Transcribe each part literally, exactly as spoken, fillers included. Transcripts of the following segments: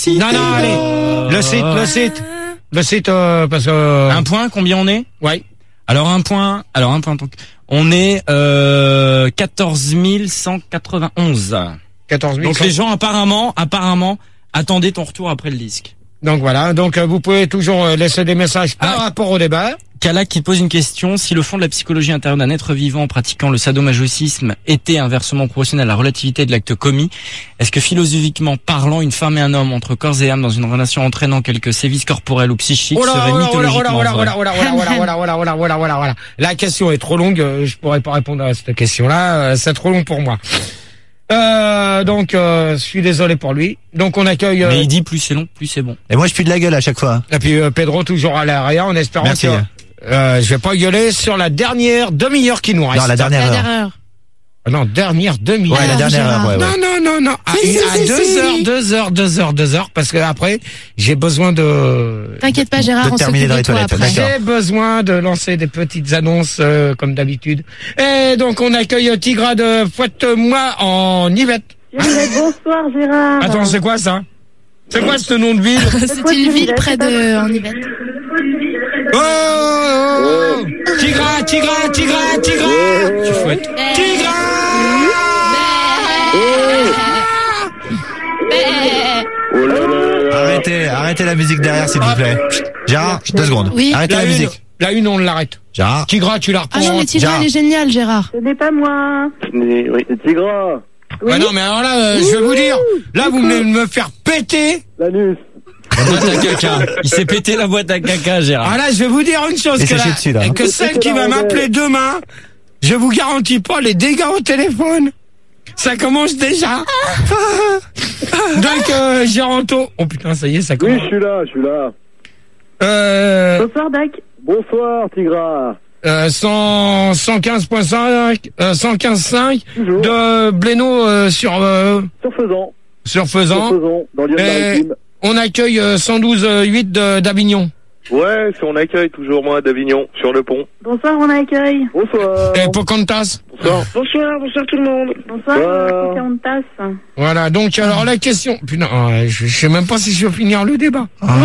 Si, non, non, allez. Euh... Le site, le site. Le site, euh, parce que... Euh... Un point, combien on est? Ouais. Alors un point, alors un point, donc, on est euh, quatorze mille cent quatre-vingt-onze. quatorze mille. Donc les gens apparemment, apparemment, attendaient ton retour après le disque. Donc voilà, donc euh, vous pouvez toujours euh, laisser des messages par ah. rapport au débat. Kalak qui pose une question, si le fond de la psychologie intérieure d'un être vivant en pratiquant le sadomasochisme était inversement proportionnel à la relativité de l'acte commis, est-ce que philosophiquement parlant, une femme et un homme entre corps et âme dans une relation entraînant quelques sévices corporels ou psychiques oh là, serait oh là, mythologiquement oh là, vrai? oh là, oh là, oh là, oh là, oh là, oh là, oh là, oh là, oh là. La question est trop longue, je pourrais pas répondre à cette question-là, c'est trop long pour moi. Euh, donc, euh, je suis désolé pour lui. Donc, on accueille... Euh... Mais il dit plus c'est long, plus c'est bon. Et moi, je pue de la gueule à chaque fois. Et puis, euh, Pedro toujours à l'arrière, en espérant Merci. que... Euh, je vais pas gueuler sur la dernière demi-heure qui nous reste. Non, la dernière La heure. dernière heure. Non, dernière demi-heure. Ouais, la dernière heure, ouais, ouais. Non, non, non, non. À, Si, si, à si, deux si. heures, deux heures, deux heures, deux heures, parce que après, j'ai besoin de... T'inquiète pas, Gérard, de on terminer s'occupe dans de les toi toilettes, après. d'accord. J'ai besoin de lancer des petites annonces, euh, comme d'habitude. Et donc, on accueille Tigra de Fouette-moi en Yvette. Bonsoir Gérard. Attends, c'est quoi ça? C'est quoi ce nom de ville? C'est une ville près de en Yvette. Oh, oh, oh. Tigra, Tigra, Tigra, Tigra. Tu fouettes. Tigra. Oh là là. Arrêtez, arrêtez la musique derrière, s'il vous plaît. Gérard, deux secondes. Oui. Arrêtez la, La une, musique. la une, on l'arrête. Gérard. Tigra, tu la reprends. Ah non, mais Tigra, Gérard. elle est géniale, Gérard. Ce n'est pas moi. Mais, oui, c'est Tigra. Ah non, mais alors là, euh, je vais vous dire, là, vous venez de me faire péter. L'anus. La boîte à caca. Il s'est pété la boîte à caca, Gérard. Ah là, je vais vous dire une chose, Et que, c'est la- chier dessus, là. que celle qui va m'appeler demain, je vous garantis pas les dégâts au téléphone. Ça commence déjà. Donc, euh, Géranto. Oh putain, ça y est, ça Oui, commence. je suis là, je suis là. Euh, Bonsoir Dac. Bonsoir, Tigra. euh, cent, cent quinze virgule cinq, euh, cent quinze virgule cinq Toujours. de Blénaud euh, sur, euh, Surfaisant. sur Faisan. Surfaisant, dans Et Lyon-Maritime. on accueille euh, cent douze virgule huit de- d'Avignon. Ouais, c'est on accueille toujours moi d'Avignon, sur le pont. Bonsoir on accueil. Bonsoir. Et Pocahontas. Bonsoir. Bonsoir, bonsoir tout le monde. Bonsoir, Bonsoir. on tasse. Voilà, donc alors la question... Putain, euh, je, je sais même pas si je vais finir le débat.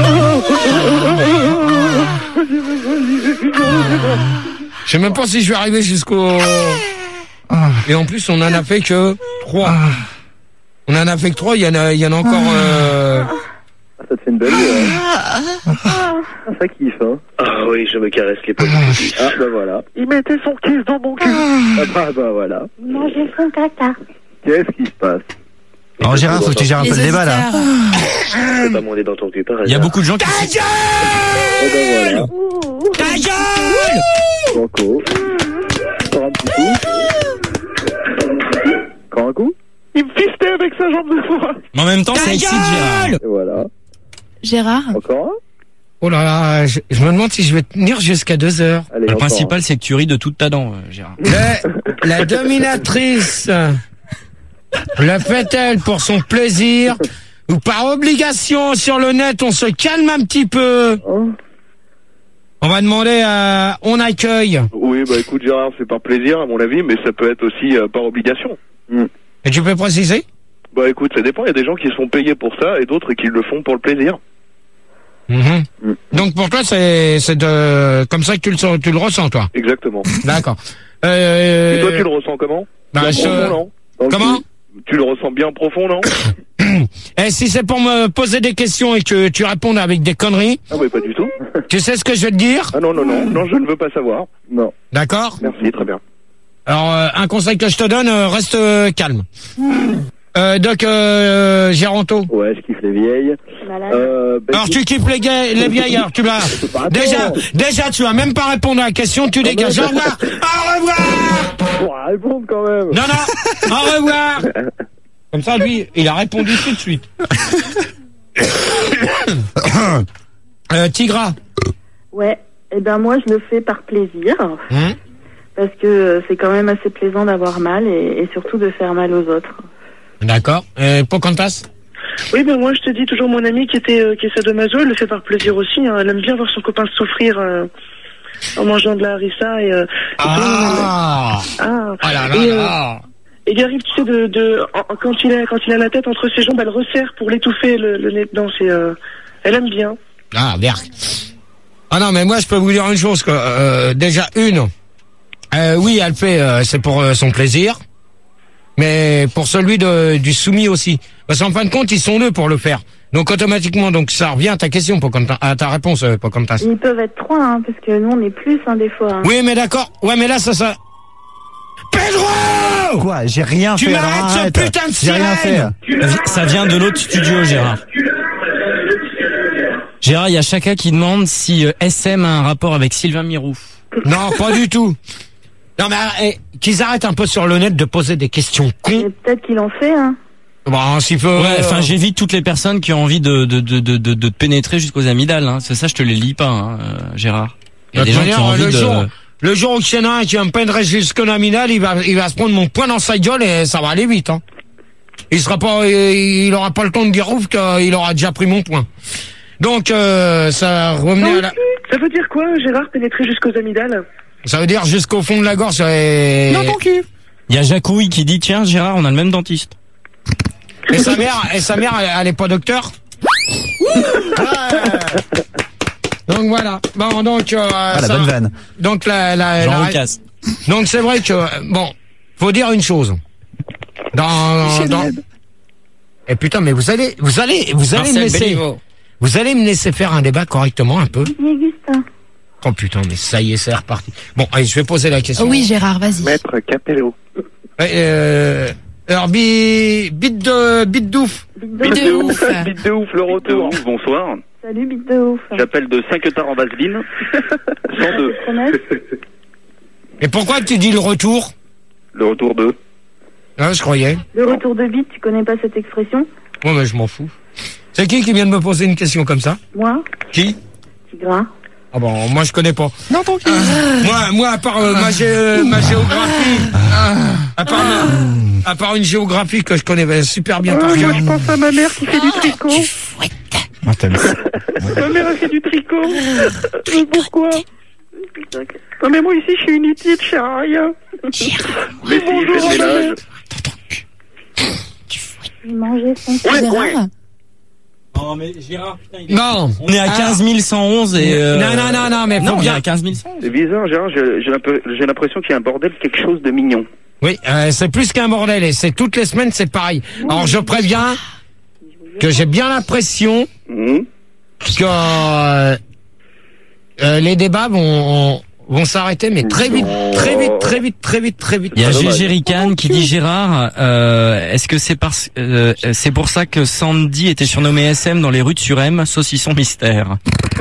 Je sais même pas si je vais arriver jusqu'au... Et en plus, on en a fait que trois. On en a fait que trois, il y en a, il y en a encore... Euh... Ah, ça te fait une belle idée, hein. Ah, ça kiffe, hein. Ah oui, je me caresse les poils. Ah, bah voilà. Il mettait son kiff dans mon cul. Ah bah, bah voilà. Il mangeait son caca. Qu'est-ce qui se passe? Alors Gérard, faut que tu gères un peu Les le débat, là. auditeurs. C'est pas monter dans ton cul par hasard. Il y a beaucoup de gens qui... Ta Oh bah voilà. gueule Ta gueule Banco. Encore un petit coup. Encore un coup. Il me fistait avec sa jambe de foie. Mais en même temps, ça Ta excite Gérard. gueule Et voilà. Gérard. Encore un. Oh là là, je, je me demande si je vais tenir jusqu'à deux heures. Allez, Le encore principal, c'est que tu ris de toute ta dent, euh, Gérard. La, la dominatrice le fait-elle pour son plaisir ou par obligation sur le net? On se calme un petit peu. un. Hein. On va demander à... On accueille. Oui, bah écoute Gérard, c'est par plaisir à mon avis, mais ça peut être aussi euh, par obligation. Et tu peux préciser? Bah écoute, ça dépend, il y a des gens qui sont payés pour ça et d'autres qui le font pour le plaisir. Mhm. Mm. Donc pour toi, c'est c'est de comme ça que tu le sens- tu le ressens, toi. Exactement. D'accord. Euh... Et toi tu le ressens comment? bah, Bien je- profond, non? Dans le Comment? cul. Tu le ressens bien profond, non? Eh, si c'est pour me poser des questions et que tu réponds avec des conneries, Ah mais pas du tout. tu sais ce que je vais te dire? Ah non, non, non, non, je ne veux pas savoir. Non. D'accord? Merci, très bien. Alors, euh, un conseil que je te donne, euh, reste euh, calme. Euh, donc, euh, Géranto. Ouais, je kiffe les vieilles. Malade. Euh, bah, Alors, tu kiffes les, gars, les vieilles, alors tu vas... Attends. Déjà, déjà, tu vas même pas répondre à la question, tu dégages. Au revoir! Au revoir! Pour répondre quand même. Non, non! Au revoir! Comme ça, lui, il a répondu tout de suite. euh, Tigra. Ouais. Eh ben moi je le fais par plaisir. Hum Parce que euh, c'est quand même assez plaisant d'avoir mal et, et surtout de faire mal aux autres. D'accord. Euh, Pocahontas. Oui, ben moi je te dis toujours mon amie qui était euh, qui est sadomaso, elle le fait par plaisir aussi. Hein. Elle aime bien voir son copain souffrir euh, en mangeant de la harissa et. Euh, et Ah! tout. Ah. Oh là là et, euh, là! Et il arrive, tu sais, de, de en- quand il a quand il a la tête entre ses jambes, elle resserre pour l'étouffer le, le nez dedans. C'est, euh, elle aime bien. Ah, merde. Ah non, mais moi, je peux vous dire une chose, que, euh, déjà, une, euh, oui, elle fait, euh, c'est pour euh, son plaisir, mais pour celui de, du soumis aussi. Parce qu'en fin de compte, ils sont deux pour le faire. Donc, automatiquement, donc, ça revient à ta question, Pocahontas, à ta réponse, euh, Pocahontas. Ils peuvent être trois, hein, parce que nous, on est plus, hein, des fois. Hein. Oui, mais d'accord. Ouais, mais là, ça, ça... Pedro! Quoi? J'ai rien Tu fait. alors m'arrêtes ce arrête. putain de J'ai rien fait. sirène! Ça vient de l'autre studio, Gérard. Gérard, il y a Chaka qui demande si euh, S M a un rapport avec Sylvain Mirou. Non, pas du tout. Non, mais eh, qu'ils arrêtent un peu sur le net de poser des questions Mais cons. peut-être qu'il en fait, hein. Bon, s'il faut... Ouais, enfin, j'évite toutes les personnes qui ont envie de de de de, de, de te pénétrer jusqu'aux amygdales. Hein. C'est ça, je te les lis pas, hein, euh, Gérard. Il y a De des gens toute qui ont manière, envie le de. jour, le jour où il y en a un qui va me peindre jusqu'au nominal, il va, il va se prendre mon poing dans sa gueule et ça va aller vite, hein. Il sera pas, il, il aura pas le temps de dire ouf qu'il aura déjà pris mon poing. Donc, euh, ça revenait à la, Ça veut dire quoi, Gérard, pénétrer jusqu'aux amygdales? ça veut dire jusqu'au fond de la gorge et... Non, ton cul. Il y a Jacouille qui dit tiens, Gérard, on a le même dentiste. Et sa mère, et sa mère, elle, elle est pas docteur? Donc voilà. Bon, donc, euh, Ah, la ça- bonne vanne. donc la, la, Jean la- Lucas. donc c'est vrai que, bon, faut dire une chose. Dans, dans, et putain, mais vous allez, vous allez, vous allez me Marcel laisser, Béliveau. vous allez me laisser faire un débat correctement un peu. Oui, Augustin. Oh putain, mais ça y est, c'est reparti. Bon, allez, je vais poser la question. Oh oui, Gérard, vas-y. Maître Capello. Ouais, euh, alors, bi, bite de, bite d'ouf. Bite De de ouf. ouf. Bite de ouf, le retour. Bonsoir. Salut, bite de ouf. J'appelle de Saint-Quentin en Vaseline. cent deux. Promesse. Et pourquoi tu dis le retour? Le retour de. Ah, je croyais. Le retour de bite, tu connais pas cette expression? Ouais, mais je m'en fous. C'est qui qui vient de me poser une question comme ça? Moi, Qui? Tigrin. Ah bon, moi je connais pas. Non, ton qui Moi, moi, à part euh, ma, gé- ma géographie, à part, ma- à part une géographie que je connais euh, super bien par Oh, moi, cœur. je pense à ma mère qui fait du tricot. Ah, t'aimes ça. Ma mère a fait du tricot. Mais pourquoi? Non, mais moi, ici, je suis inutile, je sers à rien. Mais si, bonjour, faites madame. ménage. Il mangeait son Gérard. Non, mais Gérard, putain, il est... Non. On est à Ah. quinze mille cent onze et. Euh... Non, non, non, non, mais faut Non, on est bien. à quinze mille cent onze. C'est bizarre, Gérard, j'ai j'ai l'imp- j'ai l'impression qu'il y a un bordel, quelque chose de mignon. Oui, euh, c'est plus qu'un bordel et c'est toutes les semaines, c'est pareil. Alors je préviens que j'ai bien l'impression Hum. que euh, euh, les débats vont vont s'arrêter, mais très vite, très vite, très vite, très vite, très vite. Il y a Ah, dommage. Gégé Rican qui dit Gérard, euh, est-ce que c'est parce, euh, c'est pour ça que Sandy était surnommé S M dans les rues de Surem, saucisson mystère.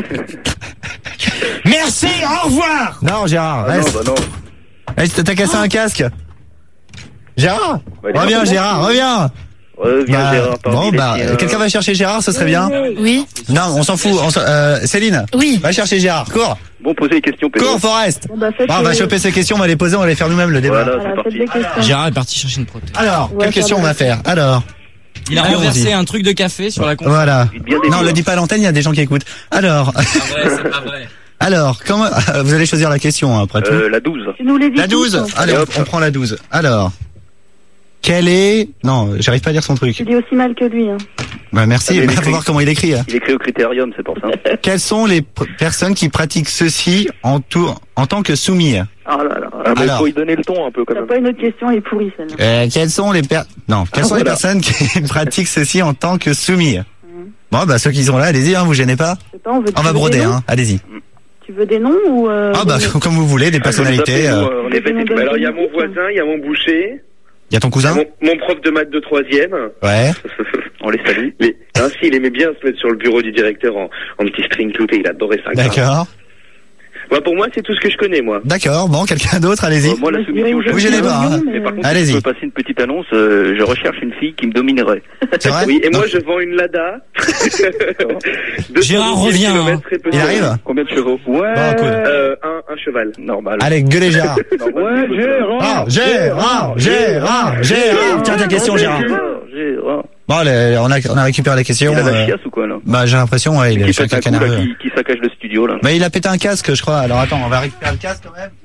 Merci, au revoir. Non, Gérard, Ah non, reste. bah non. Eh, t'as cassé un casque. Gérard, Bah, il est reviens, pas Gérard, reviens. Reviens, Bah, Gérard, parmi bon, les bah, tiens. quelqu'un va chercher Gérard, ce serait bien. Oui. Non, on s'en fout. on s'en- euh, Céline, Oui. va chercher Gérard. Cours, Bon, posez les questions, Pedro. cours, Forest. Bon, bah, faites Bon, on va les- choper ces questions, on va les poser, on va les faire nous-mêmes le débat. Voilà, Voilà, c'est faites des parti. questions. Gérard est parti chercher une prothèse. Alors, Ouais, quelle question faire on va de- faire? Alors, Il a Allons-y. renversé un truc de café sur la console. voilà. Vite bien des Non, mots. le dis pas à l'antenne, il y a des gens qui écoutent. Alors, C'est pas vrai, c'est pas vrai. alors, comment, vous allez choisir la question, hein, après tout. Euh, la douze. Tu nous les dis La douze. tous, hein. Allez, Et on, hop. on prend la douze. Alors, quelle est... Non, j'arrive pas à lire son truc. Tu dis aussi mal que lui, hein. Bah, merci, Ah, mais il bah, faut écrit. voir comment il écrit. hein. Il écrit au critérium, c'est pour ça. Quelles sont les pr- personnes qui pratiquent ceci en, tout, en tant que soumis? Ah là là. Ah, mais Alors. faut y donner le ton un peu quand T'as même. pas une autre question, elle est pourrie, celle-là. euh, Quelles sont les per... Non, quelles Ah, sont les voilà. personnes qui pratiquent ceci en tant que soumis? Bon, bah, ceux qui sont là, allez-y, hein, vous gênez pas. Je sais pas, on veut On tu va veux broder, des noms hein, allez-y. Tu veux des noms ou euh, Ah, bah, des- comme vous voulez, des Ah, je vais nous personnalités. appeler, nous, euh, euh, on est bêtes et tout. Des Alors il y a noms mon voisin, il y a mon boucher, Il y a ton il y a cousin? mon, mon prof de maths de troisième. Ouais. On les salue. Mais ainsi, il aimait bien se mettre sur le bureau du directeur en, en petit string clouté, il adorait ça. D'accord. Ouais, pour moi, c'est tout ce que je connais, moi. D'accord, bon, quelqu'un d'autre, allez-y. Euh, moi, la Moi, je soumission, dirais je Vous gênez pas, hein. Mais par contre, Allez-y. si je peux passer une petite annonce, euh, je recherche une fille qui me dominerait. C'est vrai? Oui, et Non. moi, je vends une Lada. Gérard revient, hein. Il arrive? Combien de chevaux? Ouais. Bon, cool. Euh, un, un cheval. Normal. Allez, gueulez Gérard. Ouais, Ah, Gérard, Gérard, Gérard. Tiens ta question, Gérard. Gérard. Bon, allez, on a, on a récupéré les questions. Il a la euh, chiasse ou quoi, là? Bah, j'ai l'impression, ouais, il est Qui chacun pète un coup, là, nerveux. qui, qui saccage le studio, là. Mais il a pété un casque, je crois. Alors attends, on va récupérer le casque quand même.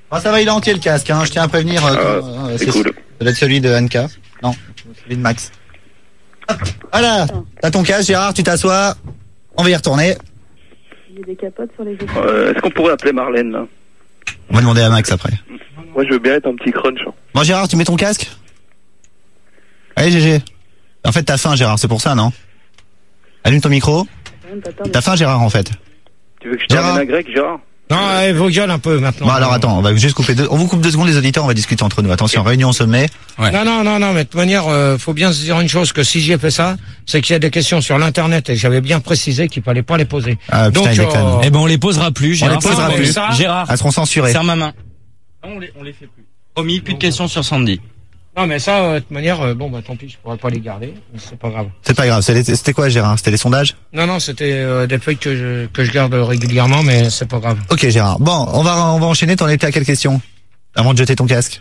Oh, ça va, il est entier le casque, hein. Je tiens à prévenir. Euh, Ah, quand, euh, c'est cool. Ça doit être celui de Anka. Non, celui de Max. Hop, voilà, t'as ton casque, Gérard, tu t'assois. On va y retourner. Il y a des capotes sur les épaules. Euh, Est-ce qu'on pourrait appeler Marlène, là? On va demander à Max après. Moi, je veux bien être un petit crunch. hein. Bon, Gérard, tu mets ton casque? Allez, G G. En fait, t'as faim, Gérard, c'est pour ça, non? Allume ton micro. T'as faim, Gérard, en fait. Tu veux que je te Gérard. ramène un grec, Gérard? Non, allez, vos gueules un peu maintenant. Bon, alors attends, on va juste couper deux. On vous coupe deux secondes, les auditeurs, on va discuter entre nous. Attention, réunion au sommet. Ouais. Non, non, non, non, mais de toute manière, euh, faut bien se dire une chose, que si j'ai fait ça, c'est qu'il y a des questions sur l'internet et j'avais bien précisé qu'il fallait pas les poser. Ah, putain, Donc, il déconne. euh, Eh ben, on les posera plus, Gérard. les posera Ah, plus. ça, Gérard, Elles seront censurées. serre ma main. Non, on les, on les fait plus. Promis, plus de questions sur Sandy. non, mais ça, euh, de toute manière, euh, bon, bah, tant pis, je pourrais pas les garder, mais c'est pas grave. C'est pas grave. c'est les- C'était quoi, Gérard? C'était les sondages? Non, non, c'était euh, des feuilles que je, que je garde régulièrement, mais c'est pas grave. Ok, Gérard. Bon, on va, on va enchaîner. T'en étais à quelle question? Avant de jeter ton casque.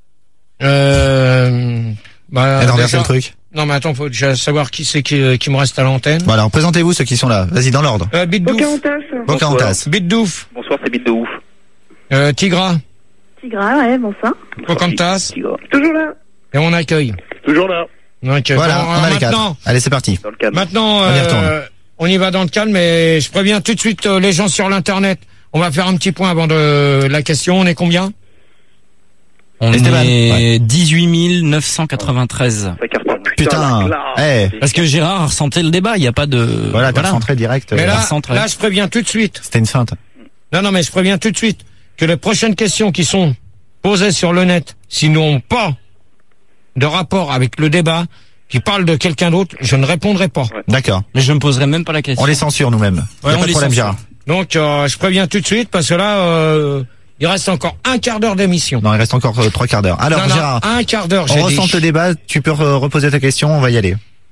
Euh, bah, Et d'en déjà- le truc. non, mais attends, faut déjà savoir qui c'est qui, qui me reste à l'antenne. Bon, alors, présentez-vous ceux qui sont là. Vas-y, dans l'ordre. Euh, Bite Douf. Pocahontas. Pocahontas. Bite Douf. Bonsoir, c'est Bite de ouf. Euh, Tigra. Tigra, ouais, bonsoir. Pocahontas. Tigra. Toujours là. Et on accueille. Toujours là. Donc, euh, Voilà, bon, on a euh, les quatre. maintenant, Allez, c'est parti. Dans le cadre. maintenant, On y euh, retourne. on y va dans le calme, mais je préviens tout de suite euh, les gens sur l'internet. On va faire un petit point avant de la question. On est combien? On Esteban, est dix-huit mille neuf cent quatre-vingt-treize. Ça cartonne. Putain. la Eh, Parce que Gérard a ressenté le débat, il n'y a pas de... voilà, t'as rentré direct. Mais euh, là, centre, là, ouais. je préviens tout de suite. C'était une feinte. Non, non, mais je préviens tout de suite que les prochaines questions qui sont posées sur le net, s'ils n'ont pas de rapport avec le débat, qui parlent de quelqu'un d'autre, je ne répondrai pas. D'accord. Mais je me poserai même pas la question. On les censure nous-mêmes. Ouais, y a on pas de les problème, censure. Gérard. Donc, euh, je préviens tout de suite parce que là, euh, il reste encore un quart d'heure d'émission. Non, il reste encore euh, trois quarts d'heure. Alors, Non, non, Gérard, un quart d'heure, on j'ai ressent dit. le débat. Tu peux euh, reposer ta question. On va y aller.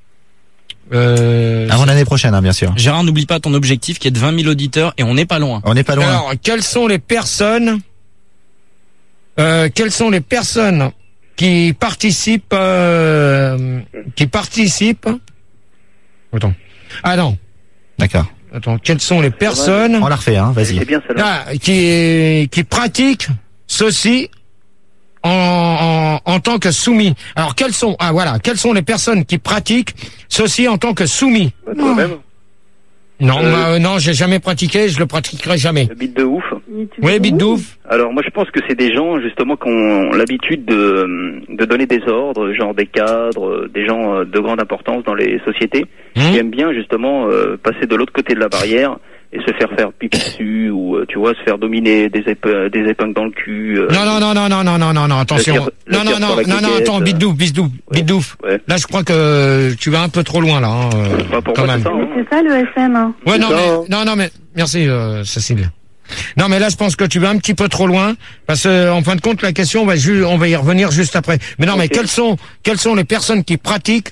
Euh, Avant l'année prochaine, hein, bien sûr. Gérard, n'oublie pas ton objectif qui est de vingt mille auditeurs et on n'est pas loin. On n'est pas loin. Alors, quelles sont les personnes, euh, quelles sont les personnes qui participent, euh, qui participent, attends, ah non, D'accord. attends, quelles sont les personnes On la refait, hein. Vas-y. C'est bien celle-là. ah, qui, qui pratiquent ceci en, en, en tant que soumis. Alors, quelles sont, ah voilà, quelles sont les personnes qui pratiquent ceci en tant que soumis? Bah, toi-même. Non, Euh, bah, non, j'ai jamais pratiqué, je le pratiquerai jamais. Bite de ouf. Oui, bite d'ouf. Alors moi je pense que c'est des gens justement qui ont l'habitude de, de donner des ordres, genre des cadres, des gens de grande importance dans les sociétés, Hum. qui aiment bien justement euh, passer de l'autre côté de la barrière et se faire faire pipi dessus ou euh, tu vois se faire dominer des, ép- des épingles dans le cul. euh, Non, non, non, non, non, non, non, non, non, attention. tir- le Non, tir non, sur non, la non, non, coquette, attends, euh. bite douf, bite douf, Ouais. bite douf. Ouais. Là, je crois que tu vas un peu trop loin, là, hein, euh, Enfin, pour quand moi même. c'est ça. Mais hein. c'est ça le S M. Hein. Ouais, non, ça, mais, hein. non, non, mais, merci, euh, Cécile. Non, mais là, je pense que tu vas un petit peu trop loin, parce que, en fin de compte, la question, on va, ju- on va y revenir juste après. Mais non, mais Ok. quelles sont, quelles sont les personnes qui pratiquent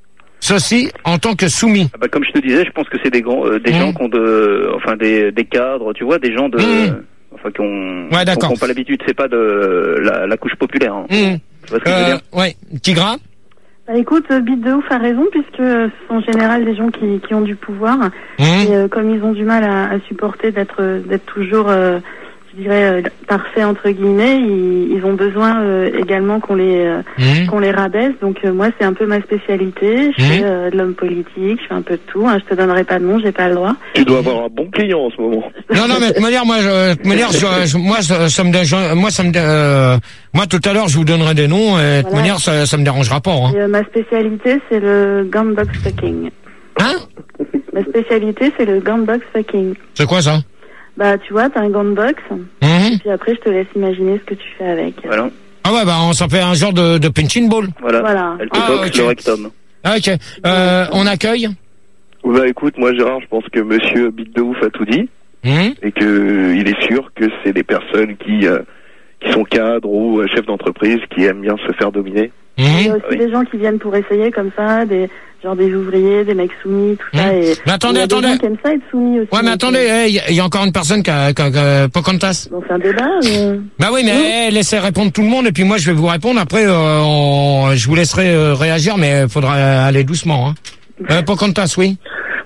ceci en tant que soumis? Ah bah, comme je te disais, je pense que c'est des grands, euh, des Mmh. gens qui ont de, enfin des, des cadres, tu vois, des gens de, Mmh. enfin qui ont, Ouais, d'accord. qui ont pas l'habitude, c'est pas de la, la couche populaire. Hein. Hum. Tu vois ce que je veux Euh, dire? ouais, Tigra? Bah écoute, euh, Bite de ouf a raison, puisque euh, ce sont en général des gens qui, qui ont du pouvoir. Hum. Et euh, comme ils ont du mal à, à supporter d'être euh, d'être toujours, euh, je dirais, euh, parfaits entre guillemets, ils, ils ont besoin euh, également qu'on les euh, Hum. qu'on les rabaisse. Donc euh, moi, c'est un peu ma spécialité. Je Mhm. fais euh, de l'homme politique, je fais un peu de tout. Hein. Je te donnerai pas de nom, j'ai pas le droit. Tu dois avoir un bon client en ce moment. Non, non, mais de toute manière, moi, je, de toute manière, je, je- moi, ça, ça me dérange, moi, ça me, dé- euh, moi, tout à l'heure, je vous donnerai des noms, et de toute Voilà. manière, ça, ça me dérangera pas, hein. Et, euh, ma spécialité, c'est le gunbox fucking. Hein? Ma spécialité, c'est le gunbox fucking. C'est quoi, ça? Bah, tu vois, t'as un gunbox, Mhm. puis après, je te laisse imaginer ce que tu fais avec. Voilà, Ah ouais, bah, on s'en fait un genre de, de pinching ball. voilà. Voilà. Elle te Ah, boxe ok. le rectum. Ah, ok. Euh, on accueille? Bah écoute, moi Gérard, je pense que monsieur Bite de ouf a tout dit Mhm. et que euh, il est sûr que c'est des personnes qui euh, qui sont cadres ou euh, chefs d'entreprise qui aiment bien se faire dominer. Il y a Mhm. aussi Oui. des gens qui viennent pour essayer comme ça, des genre des ouvriers, des mecs soumis, tout ça. Mmh. Et Mais attendez, il y a attendez. Des gens qui aiment ça être soumis aussi. Ouais, mais donc, attendez, euh, il y, a- y a encore une personne qui a, qui a, qui a Pocahontas. Donc c'est un débat. euh. Bah oui, mais eh, laissez répondre tout le monde, et puis moi, je vais vous répondre. Après, euh, on- je vous laisserai euh, réagir, mais il faudra aller doucement, hein. Euh, Pocahontas, oui.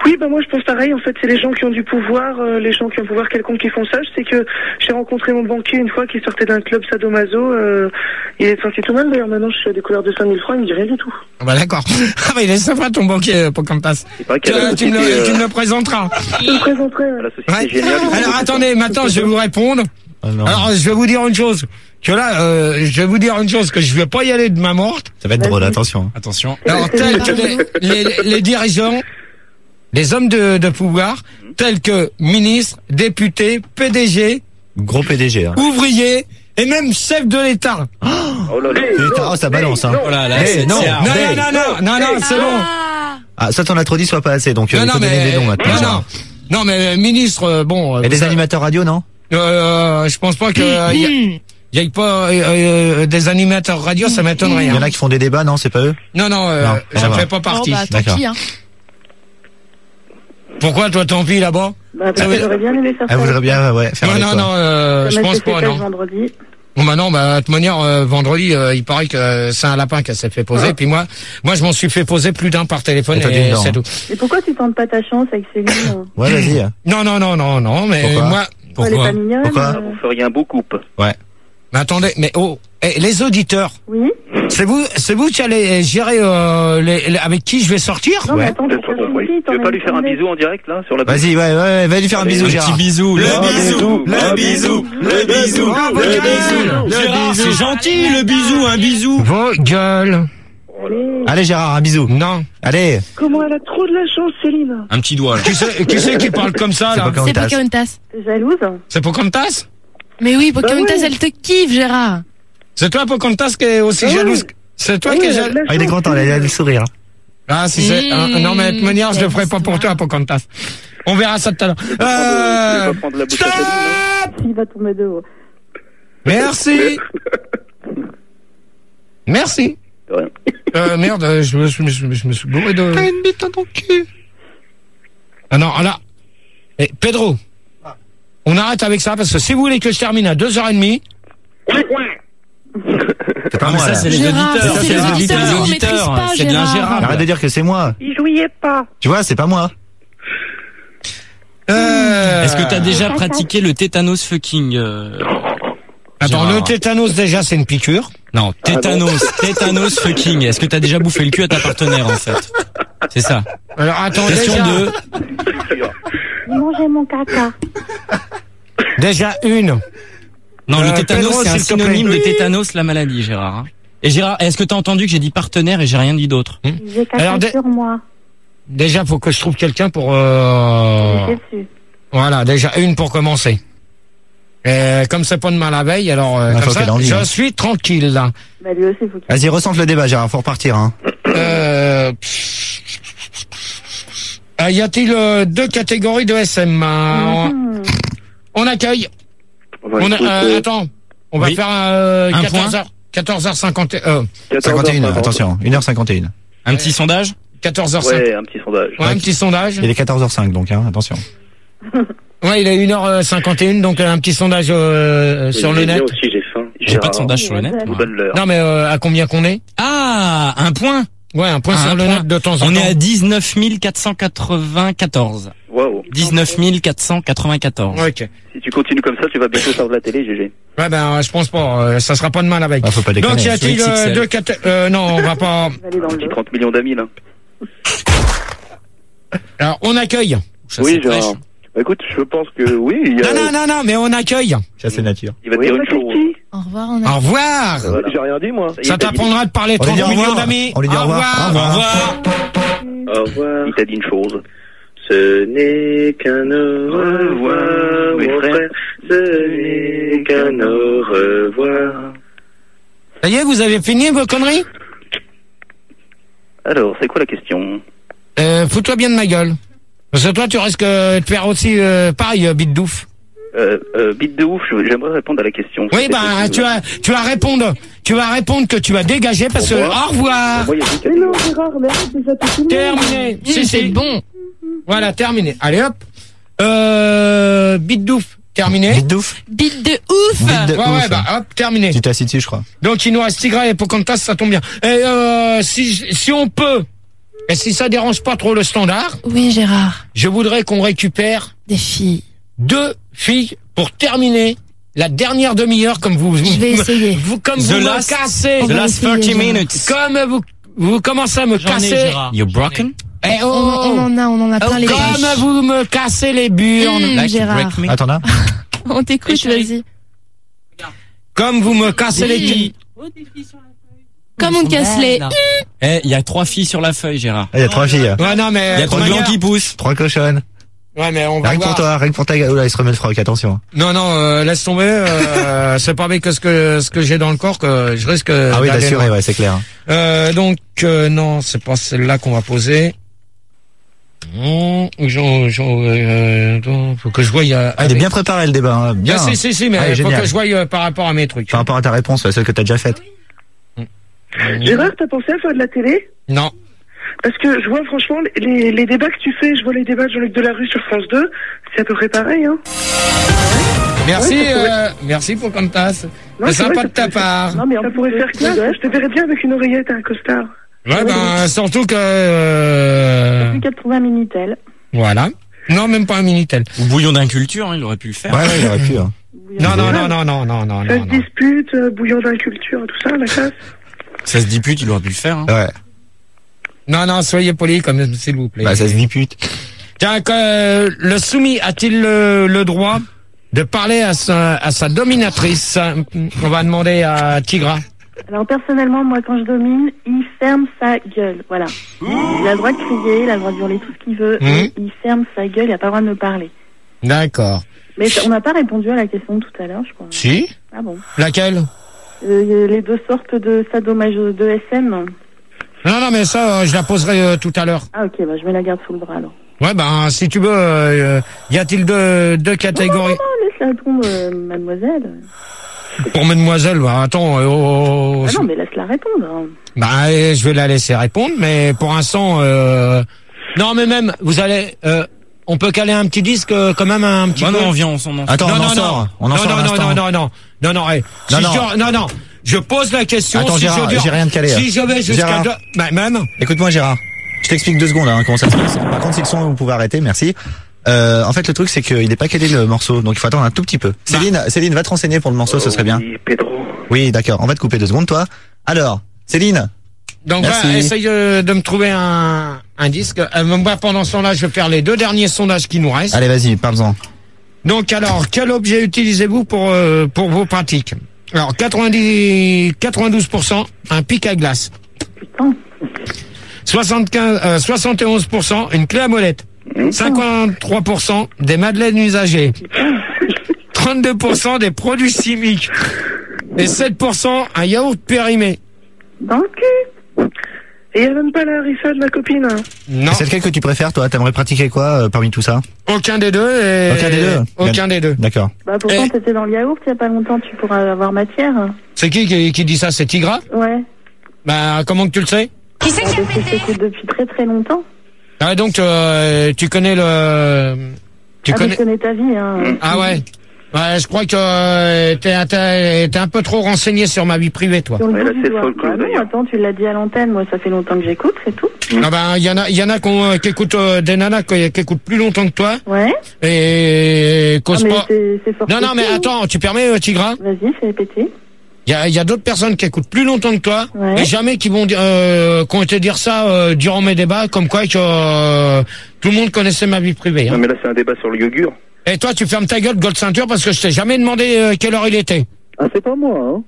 Oui, bah moi je pense pareil. En fait, c'est les gens qui ont du pouvoir, euh, les gens qui ont un pouvoir quelconque qui font ça. Je sais que j'ai rencontré mon banquier une fois qui sortait d'un club sadomaso. Euh, il est sorti tout mal d'ailleurs. Maintenant, je suis à des couleurs de cinq mille francs. Il me dit rien du tout. Bah d'accord. Ah bah il est sympa ton banquier Pocahontas. Tu, tu, me le, euh... tu me le présenteras. Je me présenterai. La société ouais. géniale. Alors attendez, maintenant je vais vous répondre. Oh, alors je vais vous dire une chose. Que là, euh, je vais vous dire une chose, que je vais pas y aller de main morte. Ça va être drôle, attention. Attention. Alors, tels que les, les, les dirigeants, les hommes de, de pouvoir, tels que ministres, députés, P D G, gros P D G, hein. ouvriers, et même chefs de l'État. Oh là là. Oh, ça balance, hein. Oh là là, Hey, c'est non, c'est Non, non, non, non, non, non, c'est bon. Ah, soit on a trop dit, soit pas assez, donc, Non, euh, il non, faut donner mais, des dons maintenant. non, non, non, mais, ministre, euh, bon. Et des ça, animateurs radio, non? Euh, je pense pas que, euh, y a, y a pas, euh, euh, des animateurs radio, ça m'étonnerait. Il y en Hein. a qui font des débats, non, c'est pas eux? Non, non, euh, Non, ça ça ne va. fait pas partie. Oh, bah, tant D'accord. pis, hein. Pourquoi toi tant pis là-bas? Bah, parce que j'aurais bien aimé faire ça. Elle voudrait bien, ouais, faire Non, avec non, toi. non, euh, je Ça m'a pense fait pas, fait non. vendredi. Bon bah non, bah de toute manière euh, vendredi, euh, il paraît que euh, c'est un lapin qui s'est fait poser. Ah. Puis moi, moi je m'en suis fait poser plus d'un par téléphone Et toi, et d'une dent, c'est hein. tout. Et pourquoi tu tentes pas ta chance avec Céline? Ouais, vas-y. Non, non, non, non, non, mais Pourquoi moi, Elle est pourquoi? pas mignonne. Pourquoi euh, Vous feriez un beau couple. Ouais. Mais attendez, mais oh, eh, les auditeurs, Oui. c'est vous, c'est vous qui allez gérer euh, les, les- avec qui je vais sortir? Non, mais Ouais. attends, T'as tu pas compris. Tu veux pas lui faire un bisou en direct, là, sur la bouche? Vas-y, ouais, ouais, va lui faire un bisou, Un Gérard. petit bisou. Le Le bisou, le bisou, le bisou, Oh, le gueule. bisou, le Gérard, c'est bisou. gentil le bisou, un bisou. Vos gueules. Allez. Allez, Gérard, un bisou. Non. Allez. Comment elle a trop de la chance, Céline. Un petit doigt là. Qui c'est, qui c'est qui parle comme ça C'est là? pas C'est Pocahontas. Pocahontas. T'es jalouse? C'est Pocahontas? Mais oui, Pocahontas, Bah oui. elle te kiffe, Gérard. C'est toi Pocahontas qui est aussi Ah oui. jalouse? que- C'est toi Ah qui oui, es elle a de jalouse? la Ah, il est chance, content, là, il a le sourire. Ah, si c'est, Mmh. ah, non, mais de toute manière, je le ferai pas pour toi, Pocahontas. On verra ça tout à l'heure. Tu veux pas Euh, prendre la bouche à Céline, hein stop! Il va tomber de haut. Merci. Merci. De rien. Euh, merde, euh, je me, je me, je me, je me suis bourré de... T'as une bite dans ton cul. Ah non, là. Eh, Pedro. On arrête avec ça, parce que si vous voulez que je termine à deux heures trente, C'est pas Ah, moi, mais ça, là. c'est les Gérard, auditeurs, c'est c'est les les auditeurs, auditeurs, on maîtrise pas, c'est bien Gérard. Gérard. Arrête de dire que c'est moi. Il jouiait pas. Tu vois, c'est pas moi. euh... Est-ce que t'as déjà pratiqué le tétanos fucking euh... Attends, Gérard. le tétanos, déjà, c'est une piqûre. Non, tétanos, tétanos fucking. Est-ce que t'as déjà bouffé le cul à ta partenaire en fait? C'est ça. Alors, attends, Question déjà, deux. Mangez mon caca. déjà une. Non, Euh, le tétanos Pedro, c'est un s'il te plaît. synonyme de tétanos, la maladie, Gérard. hein. Et Gérard, est-ce que t'as entendu que j'ai dit partenaire et j'ai rien dit d'autre? J'ai caca Alors, de- sur moi. Déjà, faut que je trouve quelqu'un pour... Euh... J'étais dessus. Voilà, déjà une pour commencer. Et comme c'est pas demain la veille, alors euh, Ah, comme faut ça, qu'elle en vive, je hein. suis tranquille là. Bah, lui aussi, faut qu'il. Vas-y, ressente le débat, Gérard, faut repartir, hein. Euh... euh, y a-t-il euh, deux catégories de S M? euh, Mhm. On accueille. Enfin, On a, écoute, euh, euh, attends, on va Oui. faire euh, Un quatorze heures, quatorze heures cinquante, euh, cinquante et une, quatorze heures attention, une heure cinquante et une. Un petit sondage? quatorze heures cinquante. Ouais, un petit sondage. Ouais, un petit sondage. Il est quatorze heures cinq, donc, hein, attention. Ouais, il est une heure cinquante et une, donc euh, un petit sondage euh, sur le J'ai bien net. aussi, j'ai faim. J'ai pas de sondage sur le net. Je moi. Bonne l'heure. Non, mais euh, à combien qu'on est? Ah, un point. Ouais, un point Ah, sur un le point. net de temps en temps. On est à dix-neuf mille quatre cent quatre-vingt-quatorze. Waouh. dix-neuf mille quatre cent quatre-vingt-quatorze. Ok. Si tu continues comme ça, tu vas bientôt faire de la télé, G G. Ouais, ben, euh, je pense pas. euh, ça sera pas demain la veille. Ah, faut pas déconner. Donc, y a-t-il X X euh, L. deux caté... Euh, non, on va pas... Je vais aller dans le Petit dos. trente millions d'amis, là. Alors, on accueille. Ça, Oui, c'est fraîche. genre. Bah, écoute, je pense que oui. Il y a... Non, non, non, non, mais on accueille. Chasse et nature. Il va te Oui, dire bah, une chose. c'est qui Au revoir, on Au a... revoir. Voilà. J'ai rien dit, moi. Ça y est, Ça t'as dit- t'apprendra de parler On lui trente dit au millions revoir. d'amis. On lui dit au revoir. Au Au revoir. Au revoir. Il t'a dit une chose. Ce n'est qu'un au revoir, Oui, mon frère. frère. Ce n'est qu'un au revoir. Ça y est, vous avez fini vos conneries? Alors, c'est quoi la question? Euh, fous-toi bien de ma gueule. Parce que toi, tu risques euh, de faire aussi euh, pareil, euh, bite d'ouf. Euh, euh, bite de ouf, je- j'aimerais répondre à la question. Oui, C'est bah, possible. tu vas, tu vas répondre, tu vas répondre que tu vas dégager parce que, Au revoir. au revoir. Moi, il y a deux Mais non, catégories. Gérard, mais arrête déjà tout le monde. Terminé. Mmh, Si, c'est si. bon. Voilà, terminé. Allez, hop. Euh, bite d'ouf. Terminé. Vite d'ouf. Bite de ouf. Bite de Ouais, ouais, ouf. bah, hop, terminé. Tu t'es assis dessus, je crois. Donc, il nous reste Tigra et Pocahontas, ça tombe bien. Et, euh, si, si on peut, Et si ça dérange pas trop le standard, Oui, Gérard. je voudrais qu'on récupère Des filles. deux filles pour terminer la dernière demi-heure comme vous. Je vais vous, essayer. Vous, comme The vous me last- cassez. On The va last essayer, thirty Gérard. minutes. Comme vous, vous commencez à me J'en ai, casser. Gérard. You're broken? Eh On, oh, on en a, on en a plein les comme poches. vous me cassez les burnes. Mmh, Like to Gérard. break me? Attends là. On t'écoute, chérie. vas-y. Comme vous me cassez les Oui. culs. Comme on te casse les... Eh, il y a trois filles sur la feuille, Gérard. Ah, il y a trois filles. Ouais, non, mais. Il y a de trois toute glands manière- qui poussent. Trois cochonnes. Ouais, mais on va Rien que voir. pour toi, rien que pour ta gueule. Oula, il se remet le froc, attention. Non, non, euh, laisse tomber. Euh, c'est pas avec ce que ce que j'ai dans le corps que je risque. Ah oui, d'aller d'assurer, loin. ouais, c'est clair. Euh, donc euh, non, c'est pas celle-là qu'on va poser. Mmh, j'en- j'en- euh, attends, faut que je voie. euh, Ah, il est bien préparé le débat, hein. Bien. Ah, si, si, si, mais Ah, il est faut génial. que je voie euh, par rapport à mes trucs. Par rapport à ta réponse, celle que t'as déjà faite. Gérard, t'as pensé à faire de la télé? Non. Parce que je vois franchement les, les débats que tu fais, je vois les débats de Jean-Luc Delarue sur France deux, c'est à peu près pareil, hein. Merci, Ouais, ça pourrait- euh, merci pour comme tasse. Non, C'est c'est sympa vrai, de ça ta pourrait- part. Non, mais en Ça plus, pourrait faire c'est classe, rigolo. je te verrais bien avec une oreillette et un costard. Ouais, ben surtout que euh, Plus qu'à trouver un Minitel. voilà. Non, même pas un minitel. Ou bouillon d'inculture, hein, il aurait pu le faire. Ouais, ouais, il aurait pu, hein. Non, non, non, non, non, non, non, Ça non. se dispute, euh, bouillon d'inculture, tout ça, la classe. Ça se dispute, il aurait pu le faire. Hein. Ouais. Non, non, soyez polis comme s'il vous plaît. Bah, ça se dispute. Tiens, que, euh, le soumis a-t-il le, le droit de parler à sa, à sa dominatrice? On va demander à Tigra. Alors personnellement, moi quand je domine, il ferme sa gueule. Voilà. Il a le droit de crier, il a le droit de hurler tout ce qu'il veut, Mmh. et il ferme sa gueule, il a pas le droit de me parler. D'accord. Mais ça- on n'a pas répondu à la question de tout à l'heure, je crois. Si? Ah bon. Laquelle? Euh, les deux sortes de sadomaso de S M. Non, non, mais ça, euh, je la poserai euh, tout à l'heure. Ah ok, bah je mets la garde sous le bras alors. Ouais, ben, si tu veux, euh, y a-t-il deux, deux Non, non, catégories? non, laisse-la répondre, euh, mademoiselle. Pour mademoiselle, bah, attends, euh, oh, Ah non, mais laisse-la répondre. hein. bah, euh, je vais la laisser répondre, mais pour l'instant, euh, non, mais même, vous allez, euh, on peut caler un petit disque, euh, quand même, un petit Bah peu. non, viens, on s'en en Attends, non, on en non, sort. non, On en non, sort non, à non, l'instant. non, non, non, non, non, hey, Non, si non. je- non, non, je pose la question. Attends, si Gérard, je dure- j'ai rien de calé, Si je vais jusqu'à Gérard. deux, bah, même. Écoute-moi, Gérard. Je t'explique deux secondes, hein, comment ça se passe. Par contre, si le son, vous pouvez arrêter, merci. Euh, en fait, le truc, c'est qu'il n'est pas calé le morceau, donc il faut attendre un tout petit peu. Céline, Céline, va te renseigner pour le morceau, ce serait bien. Oui, Pedro. Oui, d'accord. On va te couper deux secondes, toi. Alors, Céline. Donc, Merci. voilà, essaye euh, de me trouver un, un disque. Euh, moi, pendant ce temps-là, je vais faire les deux derniers sondages qui nous restent. Allez, vas-y, parle-en. Donc, alors, quel objet utilisez-vous pour, euh, pour vos pratiques? Alors, quatre-vingt-dix, quatre-vingt-douze pour cent, un pic à glace. Putain. soixante-quinze, euh, soixante et onze pour cent, une clé à molette. cinquante-trois pour cent, des madeleines usagées. trente-deux pour cent, des produits chimiques. Et sept pour cent, un yaourt périmé. Dans le cul. Et il n'y a même pas la harissa de ma copine. hein. Non, C'est lequel que tu préfères, toi? T'aimerais pratiquer quoi, euh, parmi tout ça? aucun des deux. Et... Aucun des deux? Aucun des deux. D'accord. Bah pourtant Eh. t'étais dans le yaourt il y a pas longtemps, tu pourras avoir matière. C'est qui, qui qui dit ça? C'est Tigra? Ouais. Bah, comment que tu le sais? Bah, parce que je t'écoute depuis très très longtemps. Ah, donc, euh, tu connais le... Tu ah, mais connais... je connais ta vie, hein. Ah ouais. Ouais, je crois que euh, t'es, t'es, t'es un peu trop renseigné sur ma vie privée, toi. Sur le Ouais, bout là, du c'est doigt. folklore, Bah non, d'ailleurs. attends, tu l'as dit à l'antenne, moi ça fait longtemps que j'écoute, c'est tout. Ah ben, il y en a, il y en a qu'on, qui écoutent euh, des nanas qui, qui écoutent plus longtemps que toi Ouais. et Ah, causent mais pas. c'est c'est fort. Non, non, mais possible. attends, tu permets, euh, Tigra? Vas-y, fais répéter. Il y a, il y a d'autres personnes qui écoutent plus longtemps que toi Ouais. et jamais qui vont dire, euh, qui ont été dire ça euh, durant mes débats, comme quoi que euh, tout le monde connaissait ma vie privée. Hein. Non, mais là, c'est un débat sur le yogur. Et toi, tu fermes ta gueule, Gold Ceinture, parce que je t'ai jamais demandé euh, quelle heure il était. Ah, c'est pas moi, hein.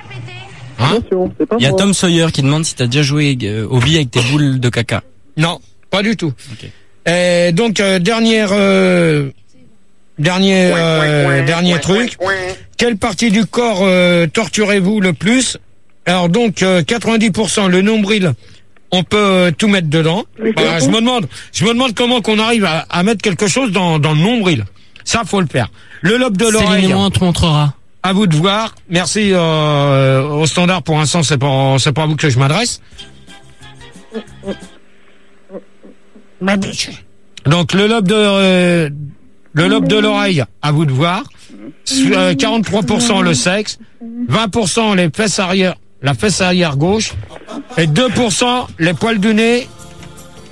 Hein? Attention, c'est pas Il y a moi. Tom Sawyer qui demande si t'as déjà joué euh, au billes avec tes boules de caca. Non, pas du tout. Ok. Et donc euh, dernière euh, dernier euh, dernier truc. Quelle partie du corps euh, torturez-vous le plus? Alors donc euh, quatre-vingt-dix pour cent le nombril. On peut euh, tout mettre dedans. Mais Bah, c'est je bon. me demande, je me demande comment qu'on arrive à, à mettre quelque chose dans dans le nombril. Ça faut le faire. Le lobe de l'oreille. Céline et moi, on te montrera. À vous de voir. Merci euh, au standard pour l'instant, c'est pas c'est pas à vous que je m'adresse. Donc le lobe de euh, le lobe de l'oreille, à vous de voir. Euh, quarante-trois pour cent le sexe, vingt pour cent les fesses arrière, la fesse arrière gauche, et deux pour cent les poils du nez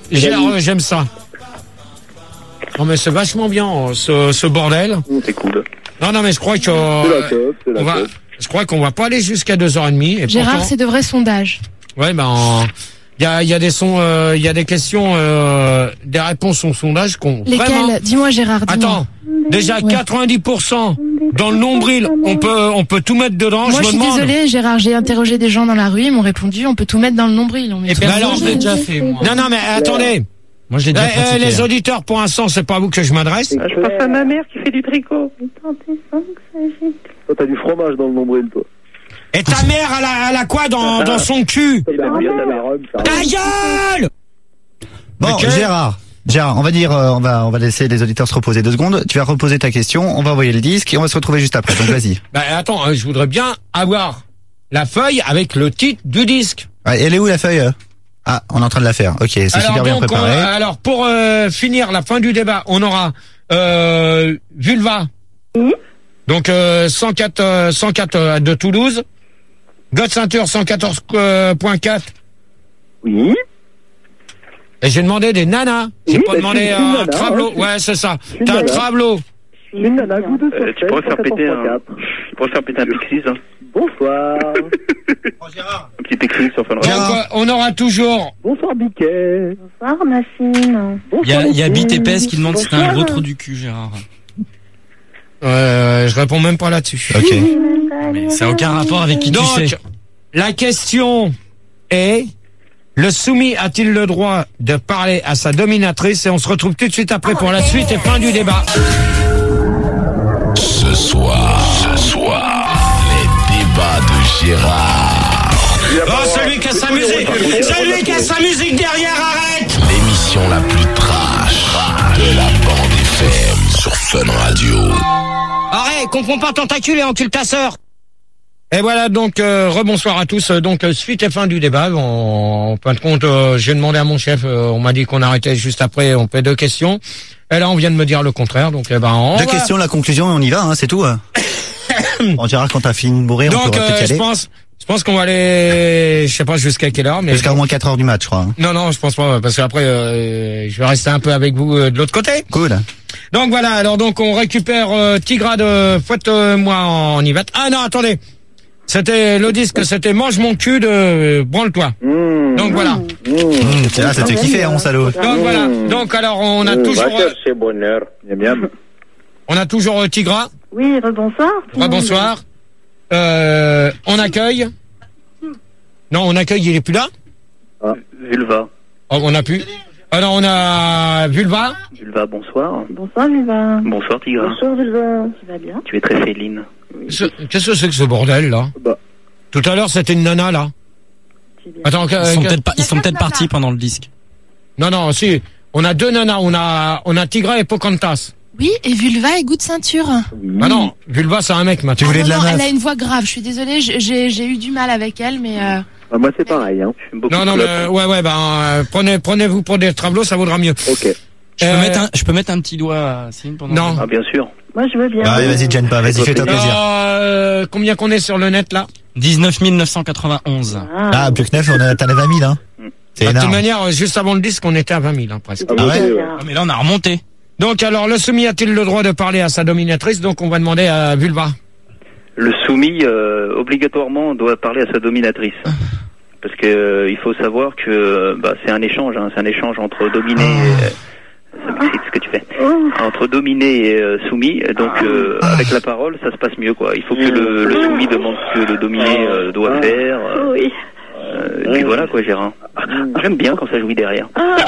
Gérard, j'aime ça. Non mais c'est vachement bien ce, ce bordel. C'est cool. Non non mais je crois que C'est la teuf, c'est la on va, teuf. je crois qu'on va pas aller jusqu'à deux heures trente. Et Gérard, pourtant, c'est de vrais sondages. ouais ben il y a il y a des sons, euh, il y a des questions, euh, des réponses au sondage qu'on Lesquels? vraiment. Dis-moi, Gérard. Dis-moi. Attends, déjà Ouais. quatre-vingt-dix pour cent dans le nombril, on peut on peut tout mettre dedans. Moi, je je me suis demande. désolée, Gérard. J'ai interrogé des gens dans la rue, ils m'ont répondu, on peut tout mettre dans le nombril. On met Et tout ben dans le alors, je nombril. l'ai déjà fait, moi. Non non mais attendez. Moi, je l'ai Eh, déjà eh, pratiqué. les hein. auditeurs, pour l'instant, c'est pas à vous que je m'adresse. Ah, Je pense à ma mère qui fait du tricot. Toi, t'as du fromage dans le nombril, toi. Et ta mère, elle a, elle a quoi dans, dans son cul? Il a bien de la rhum, ça. Ta gueule! Bon, Ok. Gérard. Gérard, on va dire, euh, on va, on va laisser les auditeurs se reposer deux secondes. Tu vas reposer ta question, on va envoyer le disque et on va se retrouver juste après. Donc vas-y. Bah attends, euh, je voudrais bien avoir la feuille avec le titre du disque. Ouais, elle est où la feuille euh Ah, on est en train de la faire. Ok, c'est Alors, super bien donc, préparé. on- alors pour euh, finir la fin du débat, on aura euh, Vulva. Donc euh, cent quatre, euh, cent quatre euh, de Toulouse. God Ceinture cent quatorze point quatre. Oui. Et j'ai demandé des nanas. J'ai Oui, pas bah, demandé je suis une un nana, trablo. hein, je- Ouais, c'est ça. une T'as un nana. trablo. Une nana, goût de Euh, tu pourrais faire péter un, tu pourrais faire péter un Pixies, hein. Bonsoir. Un petit Pixies sur Fun Donc, Radio. euh, on aura toujours. Bonsoir, Biquet. Bonsoir, ma fille. Il y a, il y a Bonsoir, Bit et les Pez filles. qui demande si t'as un Bonsoir. gros trou du cul, Gérard. Euh, je réponds même pas là-dessus. Ok. Mais ça n'a aucun rapport avec qui tu Donc, sais. la question est, le soumis a-t-il le droit de parler à sa dominatrice? Et on se retrouve tout de suite après pour la suite et fin du débat. Ce soir, ce soir, les débats de Gérard. Oh, celui qui a sa musique, celui qui a sa musique derrière, arrête! L'émission la plus trash de la bande F M sur Fun Radio. Arrête, confonds pas tentacule et encule ta sœur! Et voilà donc, euh, rebonsoir à tous. Donc, euh, suite et fin du débat. En, en fin de compte, euh, j'ai demandé à mon chef, euh, on m'a dit qu'on arrêtait juste après, on fait deux questions. Et là, on vient de me dire le contraire. Donc, eh ben, on Deux va- questions, la conclusion, on y va, hein, c'est tout. hein. Bon, Gérard, quand t'as fini de mourir, on Donc, pourra euh, peut-être y je aller. pense, je pense qu'on va aller, je sais pas jusqu'à quelle heure, mais Jusqu'à au moins quatre heures du match, je crois. hein. non, non, je pense pas, parce qu'après, euh, je vais rester un peu avec vous euh, de l'autre côté. Cool. Donc voilà, alors donc on récupère euh, Tigra de Fouette-moi en Yvette. Ah non, attendez, c'était le disque, c'était Mange mon cul de euh, Branle-toi. Mmh. Donc voilà. Mmh. Mmh, c'est là, c'est te kiffer, hein, mon salaud. Donc voilà. Donc alors on a toujours, euh, c'est bonheur. Miam, miam. on a toujours euh, Tigra. Oui, rebonsoir. Ah, bonsoir. Euh, on accueille. Non, on accueille, il est plus là. Vulva. Oh, on a plus. Alors on a Vulva. Vulva, bonsoir. Bonsoir, Viva. Bonsoir, Tigra. Bonsoir, Viva. Tu vas bien? Tu es très féline. Ce- Qu'est-ce que c'est que ce bordel là? Bah. Tout à l'heure c'était une nana là. Tu viens. Attends, que- Ils sont que- peut-être pas- ils sont peut-être partis pendant le disque. non non, si. On a deux nanas, on a on a Tigra et Pocahontas. Oui, et Vulva et goût de ceinture. Ah non, Vulva c'est un mec maintenant. Tu voulais Ah de non, la non, meuf. elle a une voix grave. Je suis désolée, j'ai- j'ai j'ai eu du mal avec elle, mais euh, Bah, moi, c'est pareil, hein. J'aime beaucoup Non non, de mais, clopes. ouais ouais ben euh, prenez prenez-vous pour des tableaux, ça vaudra mieux. Ok. Je peux, Euh, mettre un, je peux mettre un petit doigt à Céline pendant Non. Ah, bien sûr. Moi, je veux bien. Ah, vas-y, te gêne pas, vas-y, fais-toi plaisir. Euh, combien qu'on est sur le net là? dix-neuf mille neuf cent quatre-vingt-onze. Ah, plus que neuf, on a, t'en as vingt mille, hein. C'est Bah, de toute énorme. manière, euh, juste avant le disque, on était à vingt mille hein, presque. Ah, Ah ouais? ouais. Ah, mais là, on a remonté. Donc alors, le soumis a-t-il le droit de parler à sa dominatrice? Donc on va demander à Vulva. Le soumis, euh, obligatoirement, doit parler à sa dominatrice. Parce que euh, il faut savoir que euh, bah, c'est un échange, hein, c'est un échange entre dominé et... euh, ça m'excite ce que tu fais. Entre dominé et euh, soumis, donc euh, avec la parole, ça se passe mieux, quoi. Il faut que le, le soumis demande ce que le dominé euh, doit faire. euh, Oui. euh, et puis voilà, quoi, Gérard. J'aime bien quand ça jouit derrière.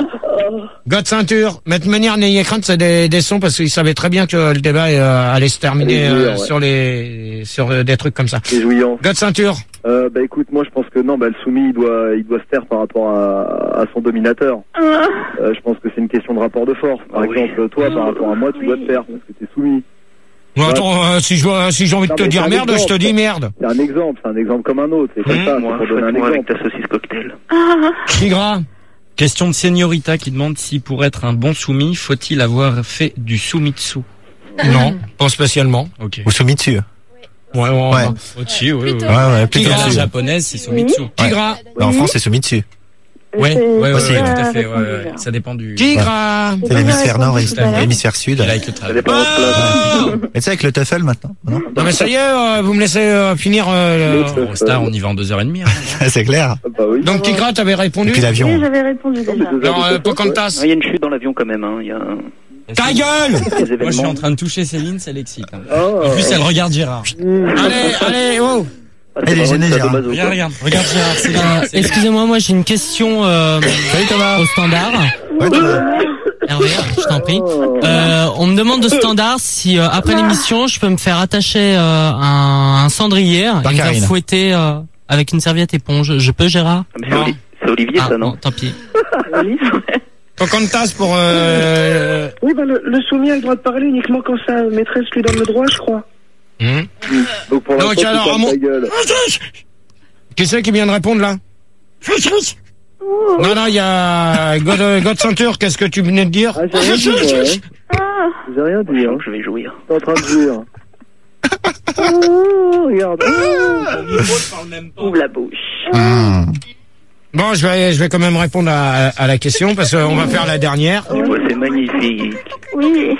God ceinture. Mais de toute manière, n'ayez crainte, c'est des, des sons parce qu'ils savaient très bien que le débat euh, allait se terminer Allez, euh, ouais. sur les sur euh, des trucs comme ça. C'est jouillant. God ceinture. Euh, bah écoute, moi je pense que non, bah le soumis il doit, il doit se taire par rapport à, à son dominateur. Euh, je pense que c'est une question de rapport de force. Par Ah oui. exemple, toi par rapport à moi, tu dois te taire parce que t'es soumis. Bon, attends, euh, si je dois- si j'ai envie de Non, te mais dire c'est un merde, je te exemple. dis merde. C'est un exemple, c'est un exemple comme un autre. C'est comme Mmh, ça, Moi, c'est je pour donner un moi avec exemple. ta saucisse cocktail. Tigra. Question de Señorita qui demande si pour être un bon soumis, faut-il avoir fait du soumitsu? Non, pas spécialement. Ok. Ou soumis dessus. Ouais, ouais, Ouais. ouais. Au-dessus, oui, oui. Ouais, ouais, plutôt À la dessus. japonaise, c'est soumitsu. Tigra. Bah, en France, c'est soumis dessus. Ouais, C'est- ouais, ouais, Aussi, ouais, ouais. tout à fait. Ouais, répondu, ouais. là. Ça dépend du. Tigra. C'est l'hémisphère nord et Tout à l'heure. l'hémisphère sud. Et là, avec le Ça travail. dépend de votre place. Mais tu sais, avec le TOEFL maintenant, non? Non mais ça y est, euh, vous me laissez euh, finir. Euh, le- Bon, Star, on y va en deux heures et demie. hein. C'est clair. Ah bah oui. Donc Tigra, t'avais répondu. Depuis Oui, l'avion. j'avais répondu déjà. Alors euh, Pocahontas. Il y a une chute dans l'avion quand même. Hein. Il y a un- Ta gueule. des Moi, je suis événements. en train de toucher Céline, ça l'excite. hein. Ah. En plus, elle regarde Gérard. Allez, allez, oh. Ah, c'est Elle est pas gênée, vrai, Gérard. Sadomaso, Regarde, quoi. regarde, regarde Gérard. Céline, Euh, Céline. Excusez-moi, moi j'ai une question euh, au standard. Ouais, Thomas. Hervé, je t'en prie. Euh, on me demande au standard si euh, après l'émission je peux me faire attacher euh, un, un cendrier et me faire Karine. fouetter euh, avec une serviette éponge. Je peux, Gérard? Ah, mais c'est Oli- c'est Olivier, Ah ça, non non, tant pis. Pocahontas pour. Euh, Oui, bah, le, le soumis a le droit de parler uniquement quand sa maîtresse lui donne le droit, je crois. hmm. Donc pour Donc, l'instant, alors, tu fermes à mon- ta gueule. Qui c'est qui vient de répondre là? Non, non, il y a God, God Ceinture, qu'est-ce que tu venais de dire? Ah, j'ai rien dit, moi, hein. J'ai rien dit, hein. Je vais jouir. T'es en train de jouir. Oh, regarde. Ouvre la bouche. Mmh. Bon, je vais, je vais quand même répondre à, à la question parce qu'on va faire la dernière. Tu vois, c'est magnifique. Oui.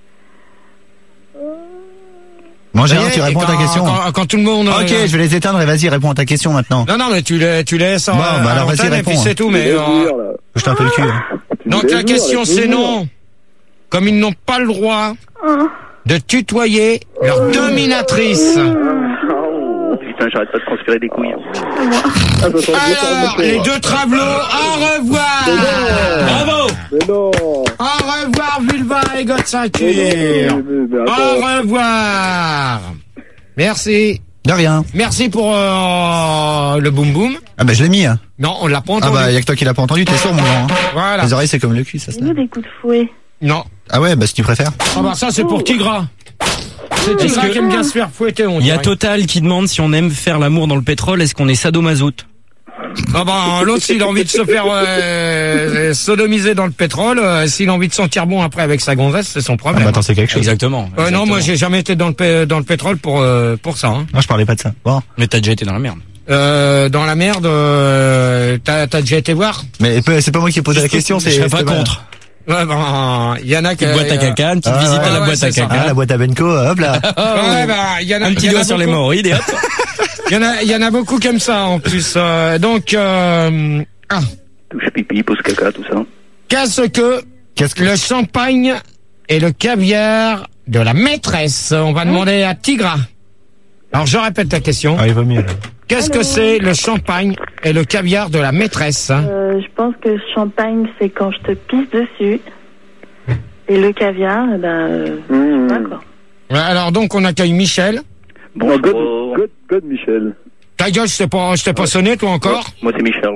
Bon, Gérard, Ça y est, tu réponds et à ta quand- question. Quand, quand tout le monde. Ok, euh, je vais les éteindre et vas-y, réponds à ta question maintenant. Non, non, mais tu les, tu laisses en Bon, bah, à alors, vas-y, l'antenne et réponds, puis hein. c'est tout. Mais Tu me euh, laisses jouir, là. Je t'en un peu le cul. hein. Tu me donc laisses la jouir, question laisse-moi c'est jouir. non. Comme ils n'ont pas le droit Ah. de tutoyer leur dominatrice. Putain, j'arrête pas de transpirer des couilles. Ah, ça sent bien Alors, par le les moteur. deux travelots, au revoir. Bravo! Mais non. Au revoir Vulva et God Mais Ceinture. non, mais- mais Au attends. revoir. Merci. De rien. Merci pour euh, le boum boum. Ah bah je l'ai mis. Hein. Non, on l'a pas Ah entendu. bah y a que toi qui l'as pas entendu, t'es sourd mon grand. Hein. Voilà. Les oreilles c'est comme le cul, ça se Fais-nous des coups de fouet. Non. Ah ouais, bah si tu préfères. Ah bah ça c'est pour Tigra. C'est Tigra que- qui aime bien se faire fouetter. On Il y a dirait. Total qui demande si on aime faire l'amour dans le pétrole, est-ce qu'on est sadomasoute? Ah bah l'autre s'il a envie de se faire euh, sodomiser dans le pétrole, euh, s'il a envie de sentir bon après avec sa gonzesse, c'est son Ah problème. bah attends, c'est quelque chose. Exactement. Euh, non, moi exactement. j'ai jamais été dans le pé- dans le pétrole pour euh, pour ça. Hein. Non, je parlais pas de ça. Bon. Mais t'as déjà été dans la merde. Euh, dans la merde, euh, t'as t'as déjà été voir? Mais peu- c'est pas moi qui ai posé la question, c'est. Je serais pas c'est pas- contre. Ouais, ben il y en a qui. Petite boîte à caca, une petite Ah, visite ouais, à la ouais, boîte c'est à ça. Ah, caca. la boîte à Benko, hop là. Ouais, bah, il y en a, Un petit il y en a doigt sur beaucoup. l'hémorroïde et hop. Il y en a, il y en a beaucoup comme ça en plus. Euh, donc, euh, ah, Touche pipi, pose caca, tout ça. qu'est-ce que Qu'est-ce que le champagne et le caviar de la maîtresse? On va demander à Tigra. Alors, je répète la question. Ah, il va mieux là. Qu'est-ce que c'est le champagne et le caviar de la maîtresse? Euh, je pense que le champagne, c'est quand je te pisse dessus. Et le caviar, eh ben, euh, Mmh. d'accord. Ouais, alors donc, on accueille Michel. Bon, Oh, God, oh, God, God, Michel. Ta gueule, je t'ai pas, je t'ai pas sonné, toi encore? moi c'est Michel.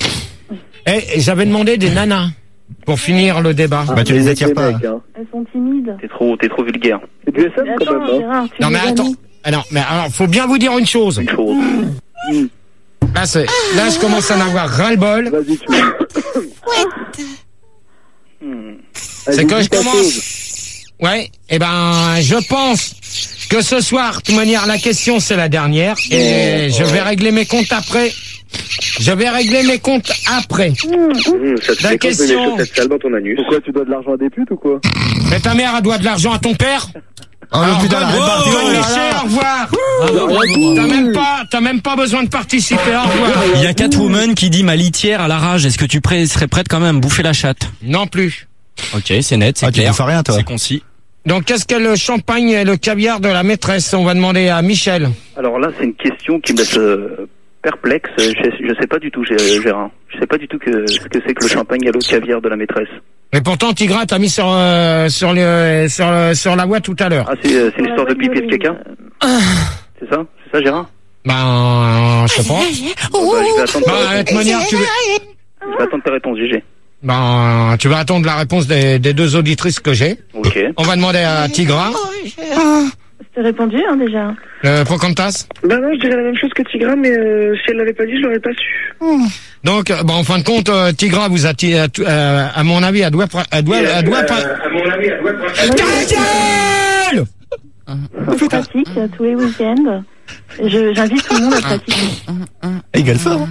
Eh, j'avais demandé des nanas pour finir le débat. Bah tu les attires pas. mecs, hein. Elles sont timides. T'es trop, t'es trop vulgaire. C'est du S M quand Attends, même, hein. Gérard, tu Non mais les as attends. mis. Ah non, mais alors faut bien vous dire une chose. Une chose. Là c'est, là je commence à en avoir ras-le-bol. Vas-y, tu Hmm. C'est que je commence. Ouais. Eh ben, je pense que ce soir, de toute manière, la question c'est la dernière et je vais régler mes comptes après. Je vais régler mes comptes après. Mmh, ça te La fait question. les chaussettes sales dans ton anus. Pourquoi tu dois de l'argent à des putes ou quoi? Mais ta mère, elle doit de l'argent à ton père. Oh Alors, putain, donne- arrête pas, donne oh là les là. chais, au revoir. Ah, T'as même pas, t'as même pas besoin de participer. Au revoir. Il y a Catwoman qui dit ma litière à la rage. Est-ce que tu prêt- serais prête quand même à me bouffer la chatte? Non plus. Ok, c'est net, c'est Ah, tu clair. bouffes rien, toi. C'est concis. Donc, qu'est-ce que le champagne et le caviar de la maîtresse? On va demander à Michel. Alors là, c'est une question qui me laisse euh, perplexe. Je, je sais pas du tout, Gé- Gérard. Je sais pas du tout que, ce que c'est que le champagne et le caviar de la maîtresse. Mais pourtant, Tigra t'a mis sur euh, sur le sur le- sur la voie tout à l'heure. Ah, c'est, euh, c'est une histoire de pipi et de caca? C'est ça? C'est ça, Gérard? Ben, je sais pas. Bon, bah, je vais attendre ta Ben, de réponse. toute manière, tu, Je vais attendre ta réponse, G G. ben, tu vas attendre la réponse des, des deux auditrices que j'ai. Ok. On va demander à Tigra, Je t'ai répondu, hein, déjà. euh, Pocahontas. Ben non, je dirais la même chose que Tigra, mais euh, si elle l'avait pas dit, je l'aurais pas su. Donc, euh, ben, en fin de compte, euh, Tigra vous a, ti- euh, t- euh, à mon avis, elle doit, pra- elle doit, elle doit pas. À mon avis, elle doit pas. Ta gueule! Je pratique euh, tous les week-ends. Je- J'invite tout le monde à pratiquer. Il gueule fort.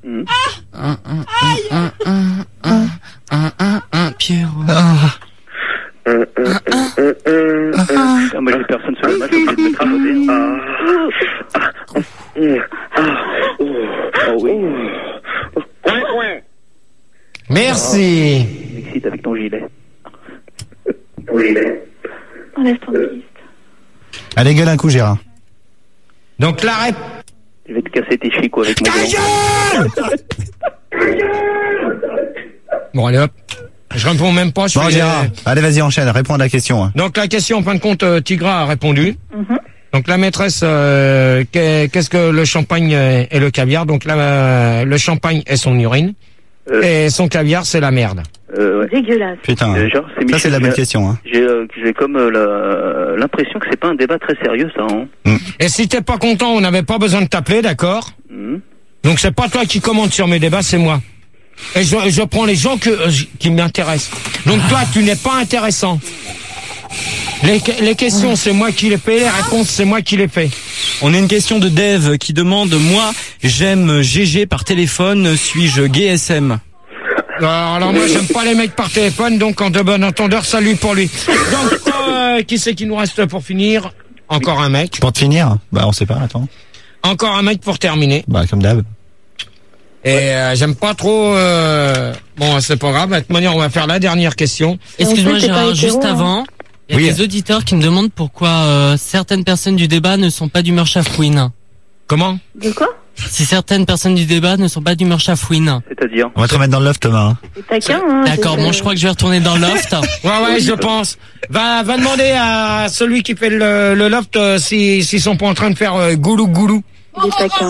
Mmh. Un, un, un, un, un, un, un, un, Pierrot. Un, un, un, un, un, un. Ah, moi j'ai personne sur le match, je vais me mettre à côté. Ah, ah, ah, oh, oh oui. Coin, coin. Merci. M'excite avec ton gilet. Ton gilet. On laisse ton liste. Allez, gueule un coup, Gérard. Donc la réponse. Je vais te casser tes chicots avec mon gueule. Bon, allez hop. Je réponds même pas. Je Bon, fais Gérard, les... allez, vas-y, enchaîne, réponds à la question. Hein. Donc la question, en fin de compte, euh, Tigra a répondu. Mhm. Donc la maîtresse, euh, qu'est- qu'est-ce que le champagne et et le caviar? Donc là, euh, le champagne est son urine. Euh. Et son caviar, c'est la merde. Euh, ouais. Dégueulasse. Putain, Euh, genre, c'est ça Michel c'est la qui bonne a- question. Hein. J'ai euh, j'ai comme euh, la- l'impression que c'est pas un débat très sérieux, ça. Hein. Et si t'es pas content, on n'avait pas besoin de t'appeler, d'accord? Mmh. Donc c'est pas toi qui commente sur mes débats, c'est moi. Et je, je prends les gens que, euh, qui m'intéressent. Donc toi, tu n'es pas intéressant. Les, les questions, c'est moi qui les fais. Les réponses, c'est moi qui les fais. On a une question de Dave qui demande, moi, j'aime G G par téléphone, suis-je gay S M? Alors, alors moi, j'aime pas les mecs par téléphone, donc en de bon entendeur, salut pour lui. Donc, euh, qui c'est qui nous reste pour finir? Encore un mec. Pour te finir, bah on sait pas, attends. Encore un mec pour terminer. Bah comme d'hab. Et euh, j'aime pas trop... Euh... Bon, c'est pas grave. De toute manière, on va faire la dernière question. Excuse-moi, En fait, c'est pas Gérard, hétéro, juste hein. avant, il y a Oui. des auditeurs qui me demandent pourquoi euh, certaines personnes du débat ne sont pas d'humeur chafouine. Comment? De quoi? Si certaines personnes du débat ne sont pas d'humeur chafouine. C'est-à-dire On va te remettre dans le loft, Thomas. Hein. C'est taquin, hein. D'accord, c'est- bon, je crois que je vais retourner dans le loft. Ouais, ouais, je pense. Va, va demander à celui qui fait le, le loft euh, si, s'ils sont pas en train de faire euh, goulou goulou. Des taquins.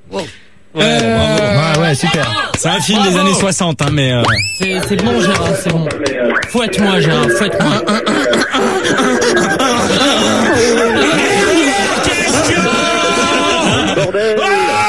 Euh, Ouais, ouais, super. C'est un film des années soixante, hein, mais... Euh... C'est c'est bon, Gérard, c'est bon. Fouette-moi, Gérard, fouette-moi. Bordel.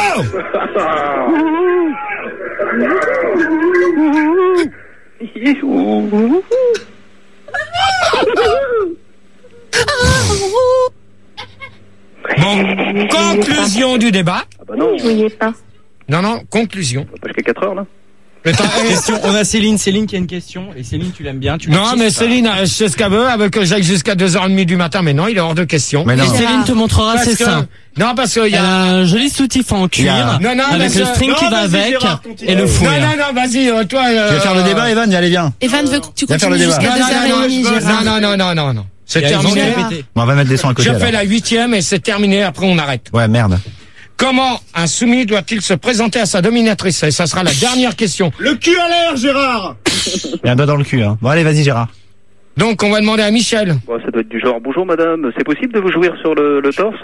Bon, conclusion du débat. Ah bah non, Je voyais pas. Non, non, conclusion. on va pas jusqu'à quatre heures là. Attends, eh, Question, on a Céline, Céline qui a une question, et Céline, tu l'aimes bien, tu non, l'as mais kiffes, Céline, euh, je sais ce qu'elle veut, avec que j'aille jusqu'à deux heures trente du matin, mais non, il est hors de question. Mais non. Et Céline te montrera Parce ses que- seins. Non, parce qu'il y Il y a a... un joli soutif en cuir, a- Non, non, avec mais le ça- string non, qui va vas-y, avec, Gérard, et le fouet. Non, non, non, vas-y, euh, toi... Euh, Tu veux faire le débat, Evan? Allez, viens. Evan veut que tu Viens faire le continues débat. jusqu'à Non, deux non, heures non, trente, je veux- Gérard. non, non, non, non, non. C'est Il a terminé. raison de répéter. Bon, on va mettre des sons à côté. Je alors. fais la huitième et c'est terminé, après on arrête. Ouais, merde. Comment un soumis doit-il se présenter à sa dominatrice? Et ça sera la dernière question. Le cul à l'air, Gérard. Il y a un doigt dans le cul. Hein. Bon, allez, vas-y, Gérard. Donc on va demander à Michel. Bon, ça doit être du genre, bonjour madame, c'est possible de vous jouir sur le, le torse?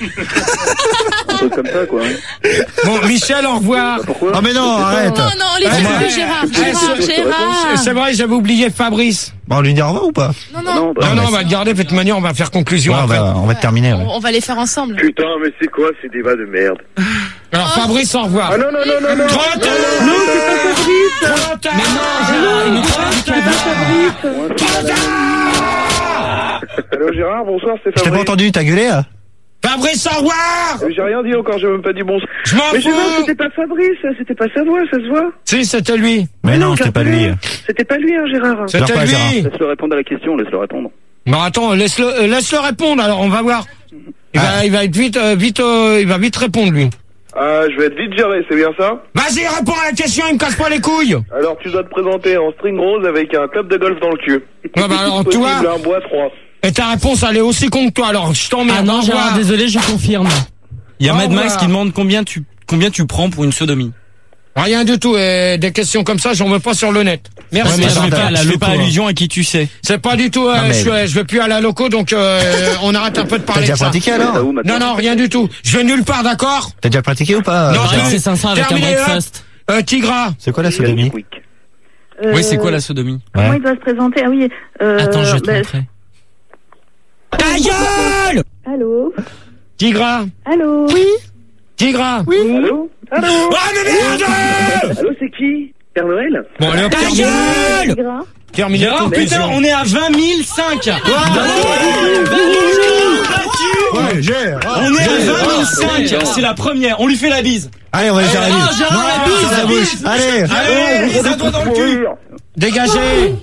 Un truc comme ça, quoi. Hein. Bon, Michel, au revoir. Pourquoi? Oh, mais non, arrête. Non, non, les Ah, filles moi- de Gérard, Ah, Gérard, c'est- Gérard. C'est vrai, j'avais oublié Fabrice. Bon, on lui dit au revoir ou pas? Non, non, Non, bah, Non, non, mais on va le garder, de toute manière, on va faire conclusion Ouais, on après. va, on va te terminer. Ouais. on, on va les faire ensemble. Putain, mais c'est quoi ces débats de merde? Alors Fabrice, au revoir. Ah non, non, non, non, non. Trop tard. Non, c'est pas Fabrice. Trop tard. Mais non, Gérard, il nous parle du caviar. Trop tard. Allô, Gérard, bonsoir, c'est Je t'ai pas Fabrice. entendu, t'as gueulé là? Fabrice, au revoir. Mais j'ai rien dit encore, j'ai même pas dit bonsoir. Je m'en Mais Gérard, fous. c'était pas Fabrice, c'était pas sa voix, ça se voit. Si, c'était lui. Mais non, c'était pas lui. C'était pas lui, hein, Gérard. Alors C'était quoi, Gérard? lui. Laisse-le répondre à la question, laisse-le répondre. Bon, attends, laisse-le, euh, laisse-le répondre, alors on va voir. Il Ah. va, il va être vite, euh, vite, euh, il va vite répondre, lui. Ah, je vais être vite géré, c'est bien ça? Vas-y, réponds à la question, il me casse pas les couilles. Alors, tu dois te présenter en string rose avec un club de golf dans le cul. Ouais, bah alors, Si tu possible, vois. un bois trois. Et ta réponse, elle est aussi con que toi, alors je t'emmerde. Ah non, au revoir. Gérard, désolé, je confirme. Il y a Au Mad Max revoir. qui demande combien tu, combien tu prends pour une sodomie. Rien du tout, et des questions comme ça, j'en veux pas sur le net. Merci. Ouais, mais je attends, fais pas, attends, là, je je fais fais pas quoi allusion à qui tu sais. C'est pas du tout, euh, Non, mais- je, suis- je vais plus à la loco, donc euh, on arrête un peu de T'as parler déjà de ça. pratiqué T'as alors? où maintenant? Non, non, rien du tout. Je vais nulle part, d'accord? T'as déjà pratiqué ou pas? Non, euh, j'ai- Gérard C'est cinq cents avec un Terminé, breakfast. Euh, Tigra. C'est quoi la sodomie? Quick. Euh, Oui, c'est quoi la sodomie? Comment Ouais. il doit se présenter? Ah oui. Euh, Attends, je vais te bah, montrer. Ta gueule! Allô? Tigra. Allô? Oui? Tigra. Oui? Allô? Allô? Ah, mais merde! Allô, c'est qui? Père Noël? Bon, allez, hop, Ta terminé. gueule! Gras? Terminé, Oh conclusion. putain, on est à vingt mille cinq. Ouais, Gérard. On est à vingt mille cinq. C'est la première. On lui fait la bise. Allez, on va faire la bise. Oh, Gérard, la bise, la bouche. Allez. Allez, bise un doigt dans le cul. Dégagez.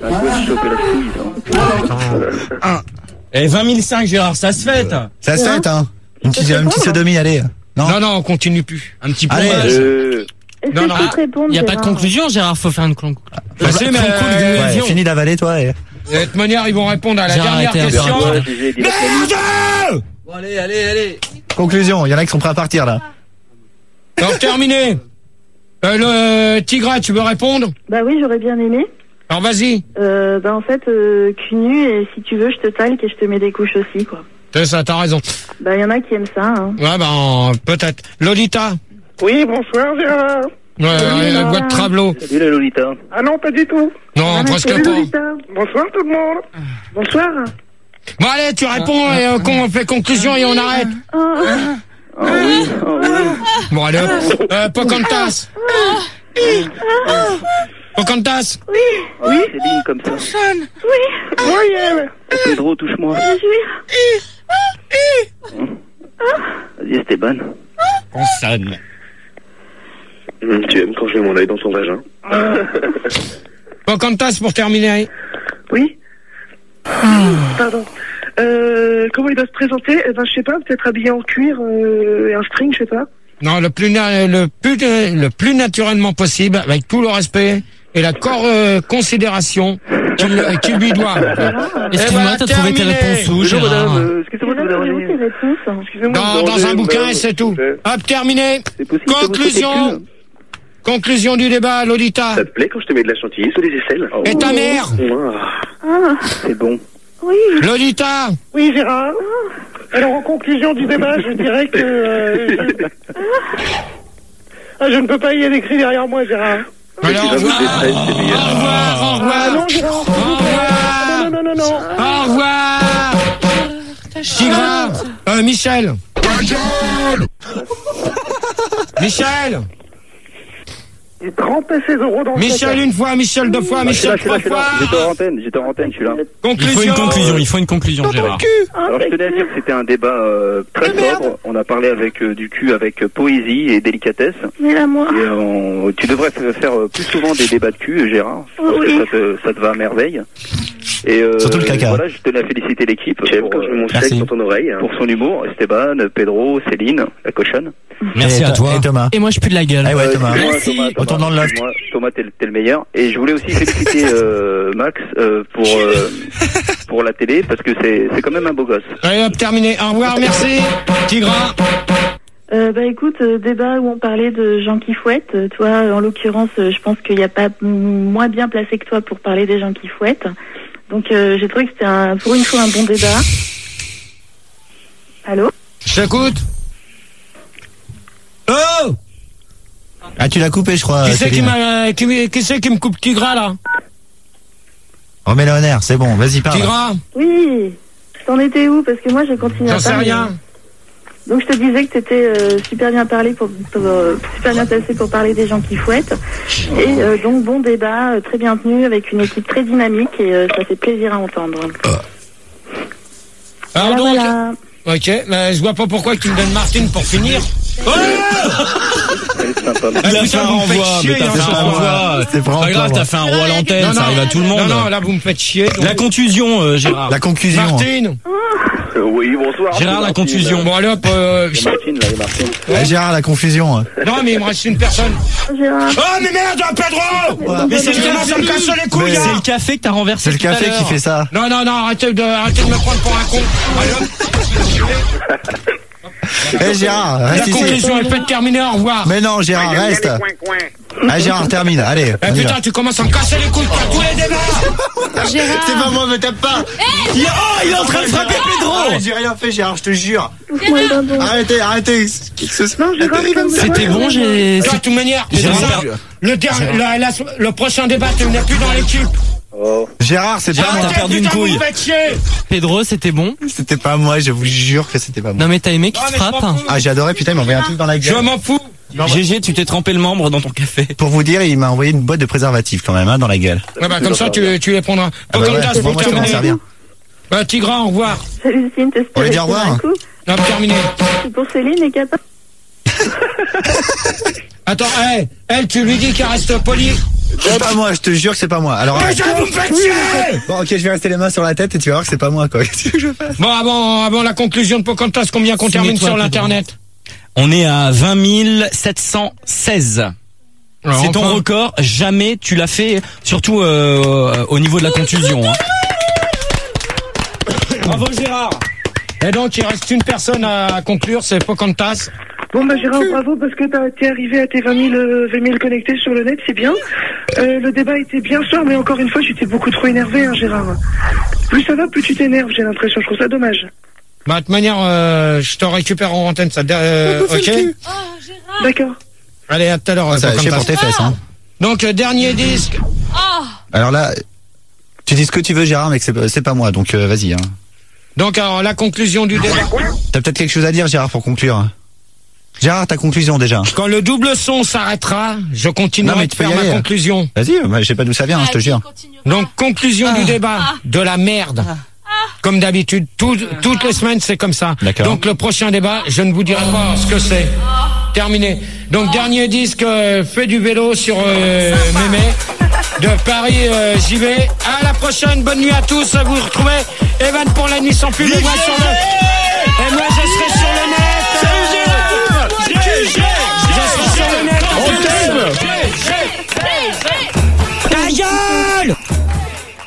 Et vingt mille cinq, Gérard, ça se fête. Ça se fait, hein. Une petite, une petite sodomie, allez. Non, non, non, on continue plus. Un petit allez. plombage. Euh... Non, non. Il n'y a pas de conclusion, Gérard, faut faire une conclusion. Bah, c'est, mais, euh, Ouais, fini d'avaler, toi. Et... De toute manière, ils vont répondre à la Gérard dernière était un question. peu Merde! Bon, allez, allez, allez. Conclusion, il y en a qui sont prêts à partir, là. Donc, terminé. Euh, le Tigra, tu veux répondre? Bah oui, j'aurais bien aimé. Alors, vas-y. Euh, bah en fait, euh, cul nu, et si tu veux, je te talque et je te mets des couches aussi, quoi. C'est ça, t'as raison. Bah il y en a qui aiment ça, hein. Ouais, ben, peut-être. Lolita? Oui, bonsoir Gérard. Ouais, ouais, la boîte Trablo. Salut la Lolita. Ah non, pas du tout. Non, Ah, presque salut, pas. Lolita. Bonsoir tout le monde. Bonsoir. Bon, allez, tu réponds et euh, qu'on fait conclusion et on arrête. Oh. Ah oui, ah oui. Bon, allez, hop. Euh, Pocantas. Pocantas. Oui, Ah, oui, Céline, comme ça. oui, Moyenne. Pedro, touche-moi. Vas-y, Esteban. Consonne. Hum, Tu aimes quand je mets mon œil dans ton vagin? Pocantas pour terminer. Oui. Pardon. Euh, comment il doit se présenter? Eh ben, je sais pas, peut-être habillé en cuir euh, et un string, je sais pas. Non, le plus, na- le plus, le plus naturellement possible, avec tout le respect et la cor- euh, considération qu'il qu'il lui doit. Excuse-moi, t'as trouvé tes réponses où, Bonjour Gérard? madame, euh, excusez-moi de vous avez-vous déranger. tes réponses? Excusez-moi. Dans, de dans un demander, bouquin, madame, c'est tout. s'il vous plaît. Hop, terminé. C'est possible que vous Conclusion. soyez Conclusion du débat, Lolita. Ça te plaît quand je te mets de la chantilly sous les aisselles? Et ta mère? Ah, C'est bon. oui. Lolita. Oui, Gérard. Alors, en conclusion du débat, je dirais que... euh, je... Ah, je ne peux pas y aller écrit derrière moi, Gérard. Alors, au revoir. c'est Au revoir, au Ah revoir. non, Gérard. Au revoir. Non, non, non, non. Au revoir. Tigra. Euh, Michel. Michel. Il trempait ses euros dans le Michel caca. une fois, Michel deux fois, Ah, je suis là, Michel je suis là, trois je suis là. J'étais fois. en antenne, j'étais en antenne, je suis là. Il faut Conclusion. une conclusion, il faut une conclusion, Gérard. Alors je tenais à dire que c'était un débat euh, très sobre. On a parlé avec euh, du cul, avec euh, poésie et délicatesse. Mais là, moi. Et, euh, on- tu devrais f- faire euh, plus souvent des débats de cul, Gérard. Je pense Oui. que ça te, ça te va à merveille. Et euh, Surtout le caca. Voilà, je tenais à féliciter l'équipe Tu aimes pour, quand je mets euh, mon sexe dans ton oreille? hein pour son humour. Esteban, Pedro, Céline, la cochonne. Merci Et à to- toi. Et Thomas. Et moi, je pue de la gueule. Ah ouais, Thomas. excuse-moi, Merci. Thomas, Thomas, Retourne dans le loft. excuse-moi, Thomas, t'es, le- t'es le meilleur. Et je voulais aussi féliciter euh, Max euh, pour euh, pour la télé parce que c'est c'est quand même un beau gosse. Allez hop, terminé. Au revoir, merci. Tigra. Euh, bah écoute, euh, débat où on parlait de gens qui fouettent. Euh, toi, en l'occurrence, euh, je pense qu'il n'y a pas m- moins bien placé que toi pour parler des gens qui fouettent. Donc euh, j'ai trouvé que c'était un, pour une fois un bon débat. Allô? Je t'écoute. Oh! Ah, tu l'as coupé, je crois. Qui c'est qui Céline. m'a, qui, me- qui c'est qui me coupe Tigra, là? Remets-le en air, c'est bon, vas-y, parle. Tigra? Oui. T'en étais où? Parce que moi j'ai continué à J'en sais parler. rien. Donc je te disais que t'étais euh, super bien parlé pour, pour euh, super bien placé pour parler des gens qui fouettent. Et euh, donc bon débat, euh, très bien tenu, avec une équipe très dynamique et euh, ça fait plaisir à entendre. Alors Voilà, donc, voilà. ok, mais je vois pas pourquoi tu me donnes Martine pour finir. Oh Elle est sympa. Ah, Il a putain, fait un vous me faites renvoi, chier, mais t'as hein, fait ce un soir. renvoi. C'est pas Pas grave, encore. t'as fait un roi à l'antenne, ça arrive à tout le monde. Non, non, là vous me faites chier. donc- La contusion, euh, Gérard. La conclusion. Martine. Euh, Oui, bonsoir. Gérard, la Martine. contusion. Bon, allez hop. Euh, Il y a Martine, là, il y a Martine. Eh, Gérard, la confusion. hein. non, mais il me reste une personne. Gérard. Oh, mais merde, Pedro! Mais c'est je commence à me casser les couilles, Mais- C'est hein. le café que t'as renversé C'est le tout à café qui l'heure. fait ça. Non, non, non, arrêtez de, arrêtez de me prendre pour un con. Allez hop. Eh, Gérard, La reste ici. conclusion est faite, terminée, au revoir. Mais non, Gérard, reste. Ah, Gérard, termine, allez. Eh on y va. putain, tu commences à me casser les couilles pour tous les débats. Gérard. C'est pas moi, me tape pas. Il- Oh, il est en train de frapper Pedro. Ah, j'ai rien fait, Gérard, je te jure. Ouvre-moi le dindon. Arrêtez, arrêtez. Qui que ce soit. Non, Gérard, comme ça. C'était bon, j'ai... De toute manière, Gérard, c'est ça. le, der- la- la- le prochain débat, tu n'es plus dans l'équipe. Oh. Gérard, c'est pas Gérard, moi. t'as perdu une Putain, vous couille. me faites chier. Pedro, c'était bon. C'était pas moi, je vous jure que c'était pas moi. Non, mais t'as aimé qui Non, te mais je m'en frappe? fous. Ah, j'ai adoré, putain, il m'a envoyé un truc dans la Je gueule. m'en fous. G G, tu t'es trempé le membre dans ton café. Pour vous dire, il m'a envoyé une boîte de préservatifs quand même, hein, dans la gueule. Ouais, bah, comme ça, tu, tu les prendras. Ah bah Comme ouais, ça, c'est pour bon, moi, je vais m'en terminer. servir. Bah, Tigra, au revoir. Salut Céline, t'espères On lui dit au rester revoir. un coup? Non, terminé. C'est pour Céline et Capa. Attends, hey, elle, tu lui dis qu'elle reste polie. C'est pas moi, je te jure que c'est pas moi. Alors, Déjà, vous me faites chier. Bon, ok, je vais rester les mains sur la tête et tu vas voir que c'est pas moi, quoi. Qu'est-ce que tu veux que je fasse? Bon, avant, avant la conclusion de Pocahontas, combien qu'on termine sur l'internet? On est à vingt mille sept cent seize. Alors, c'est ton enfin... record, jamais tu l'as fait, surtout euh, au niveau de la contusion. Hein. Bravo Gérard. Et donc il reste une personne à conclure, c'est Pocahontas. Bon bah Gérard, bravo parce que t'as t'es arrivé à tes vingt mille, euh, vingt mille connectés sur le net, c'est bien. Euh, le débat était bien sûr, mais encore une fois, tu t'es beaucoup trop énervé, hein, Gérard. Plus ça va, plus tu t'énerves, j'ai l'impression, je trouve ça dommage. Bah de toute manière, euh, je te récupère en antenne, ça. Euh, ok. Oh, Gérard. D'accord. Allez, à tout à l'heure. Ça, je pour tes fesses, hein. Donc euh, dernier disque. Oh. Alors là, tu dis ce que tu veux, Gérard, mais que c'est, c'est pas moi, donc euh, vas-y. Hein. Donc alors la conclusion du débat. T'as peut-être quelque chose à dire, Gérard, pour conclure. Gérard, ta conclusion déjà. Quand le double son s'arrêtera, je continuerai de faire ma aller. conclusion. Vas-y, moi, je sais pas d'où ça vient, ah, hein, je te jure. Donc conclusion ah. du débat, ah. de la merde. Ah. Comme d'habitude, tout, toutes les semaines c'est comme ça. D'accord. Donc le prochain débat, je ne vous dirai pas ce que c'est. Terminé. Donc dernier disque, euh, fait du vélo sur euh, Mémé. De Paris, euh, j'y vais. À la prochaine, bonne nuit à tous. Vous retrouvez Evan pour la nuit sans pub. Et moi, sur le... et moi je serai sur le net. Je serai sur le net. On t'aime. Ta gueule.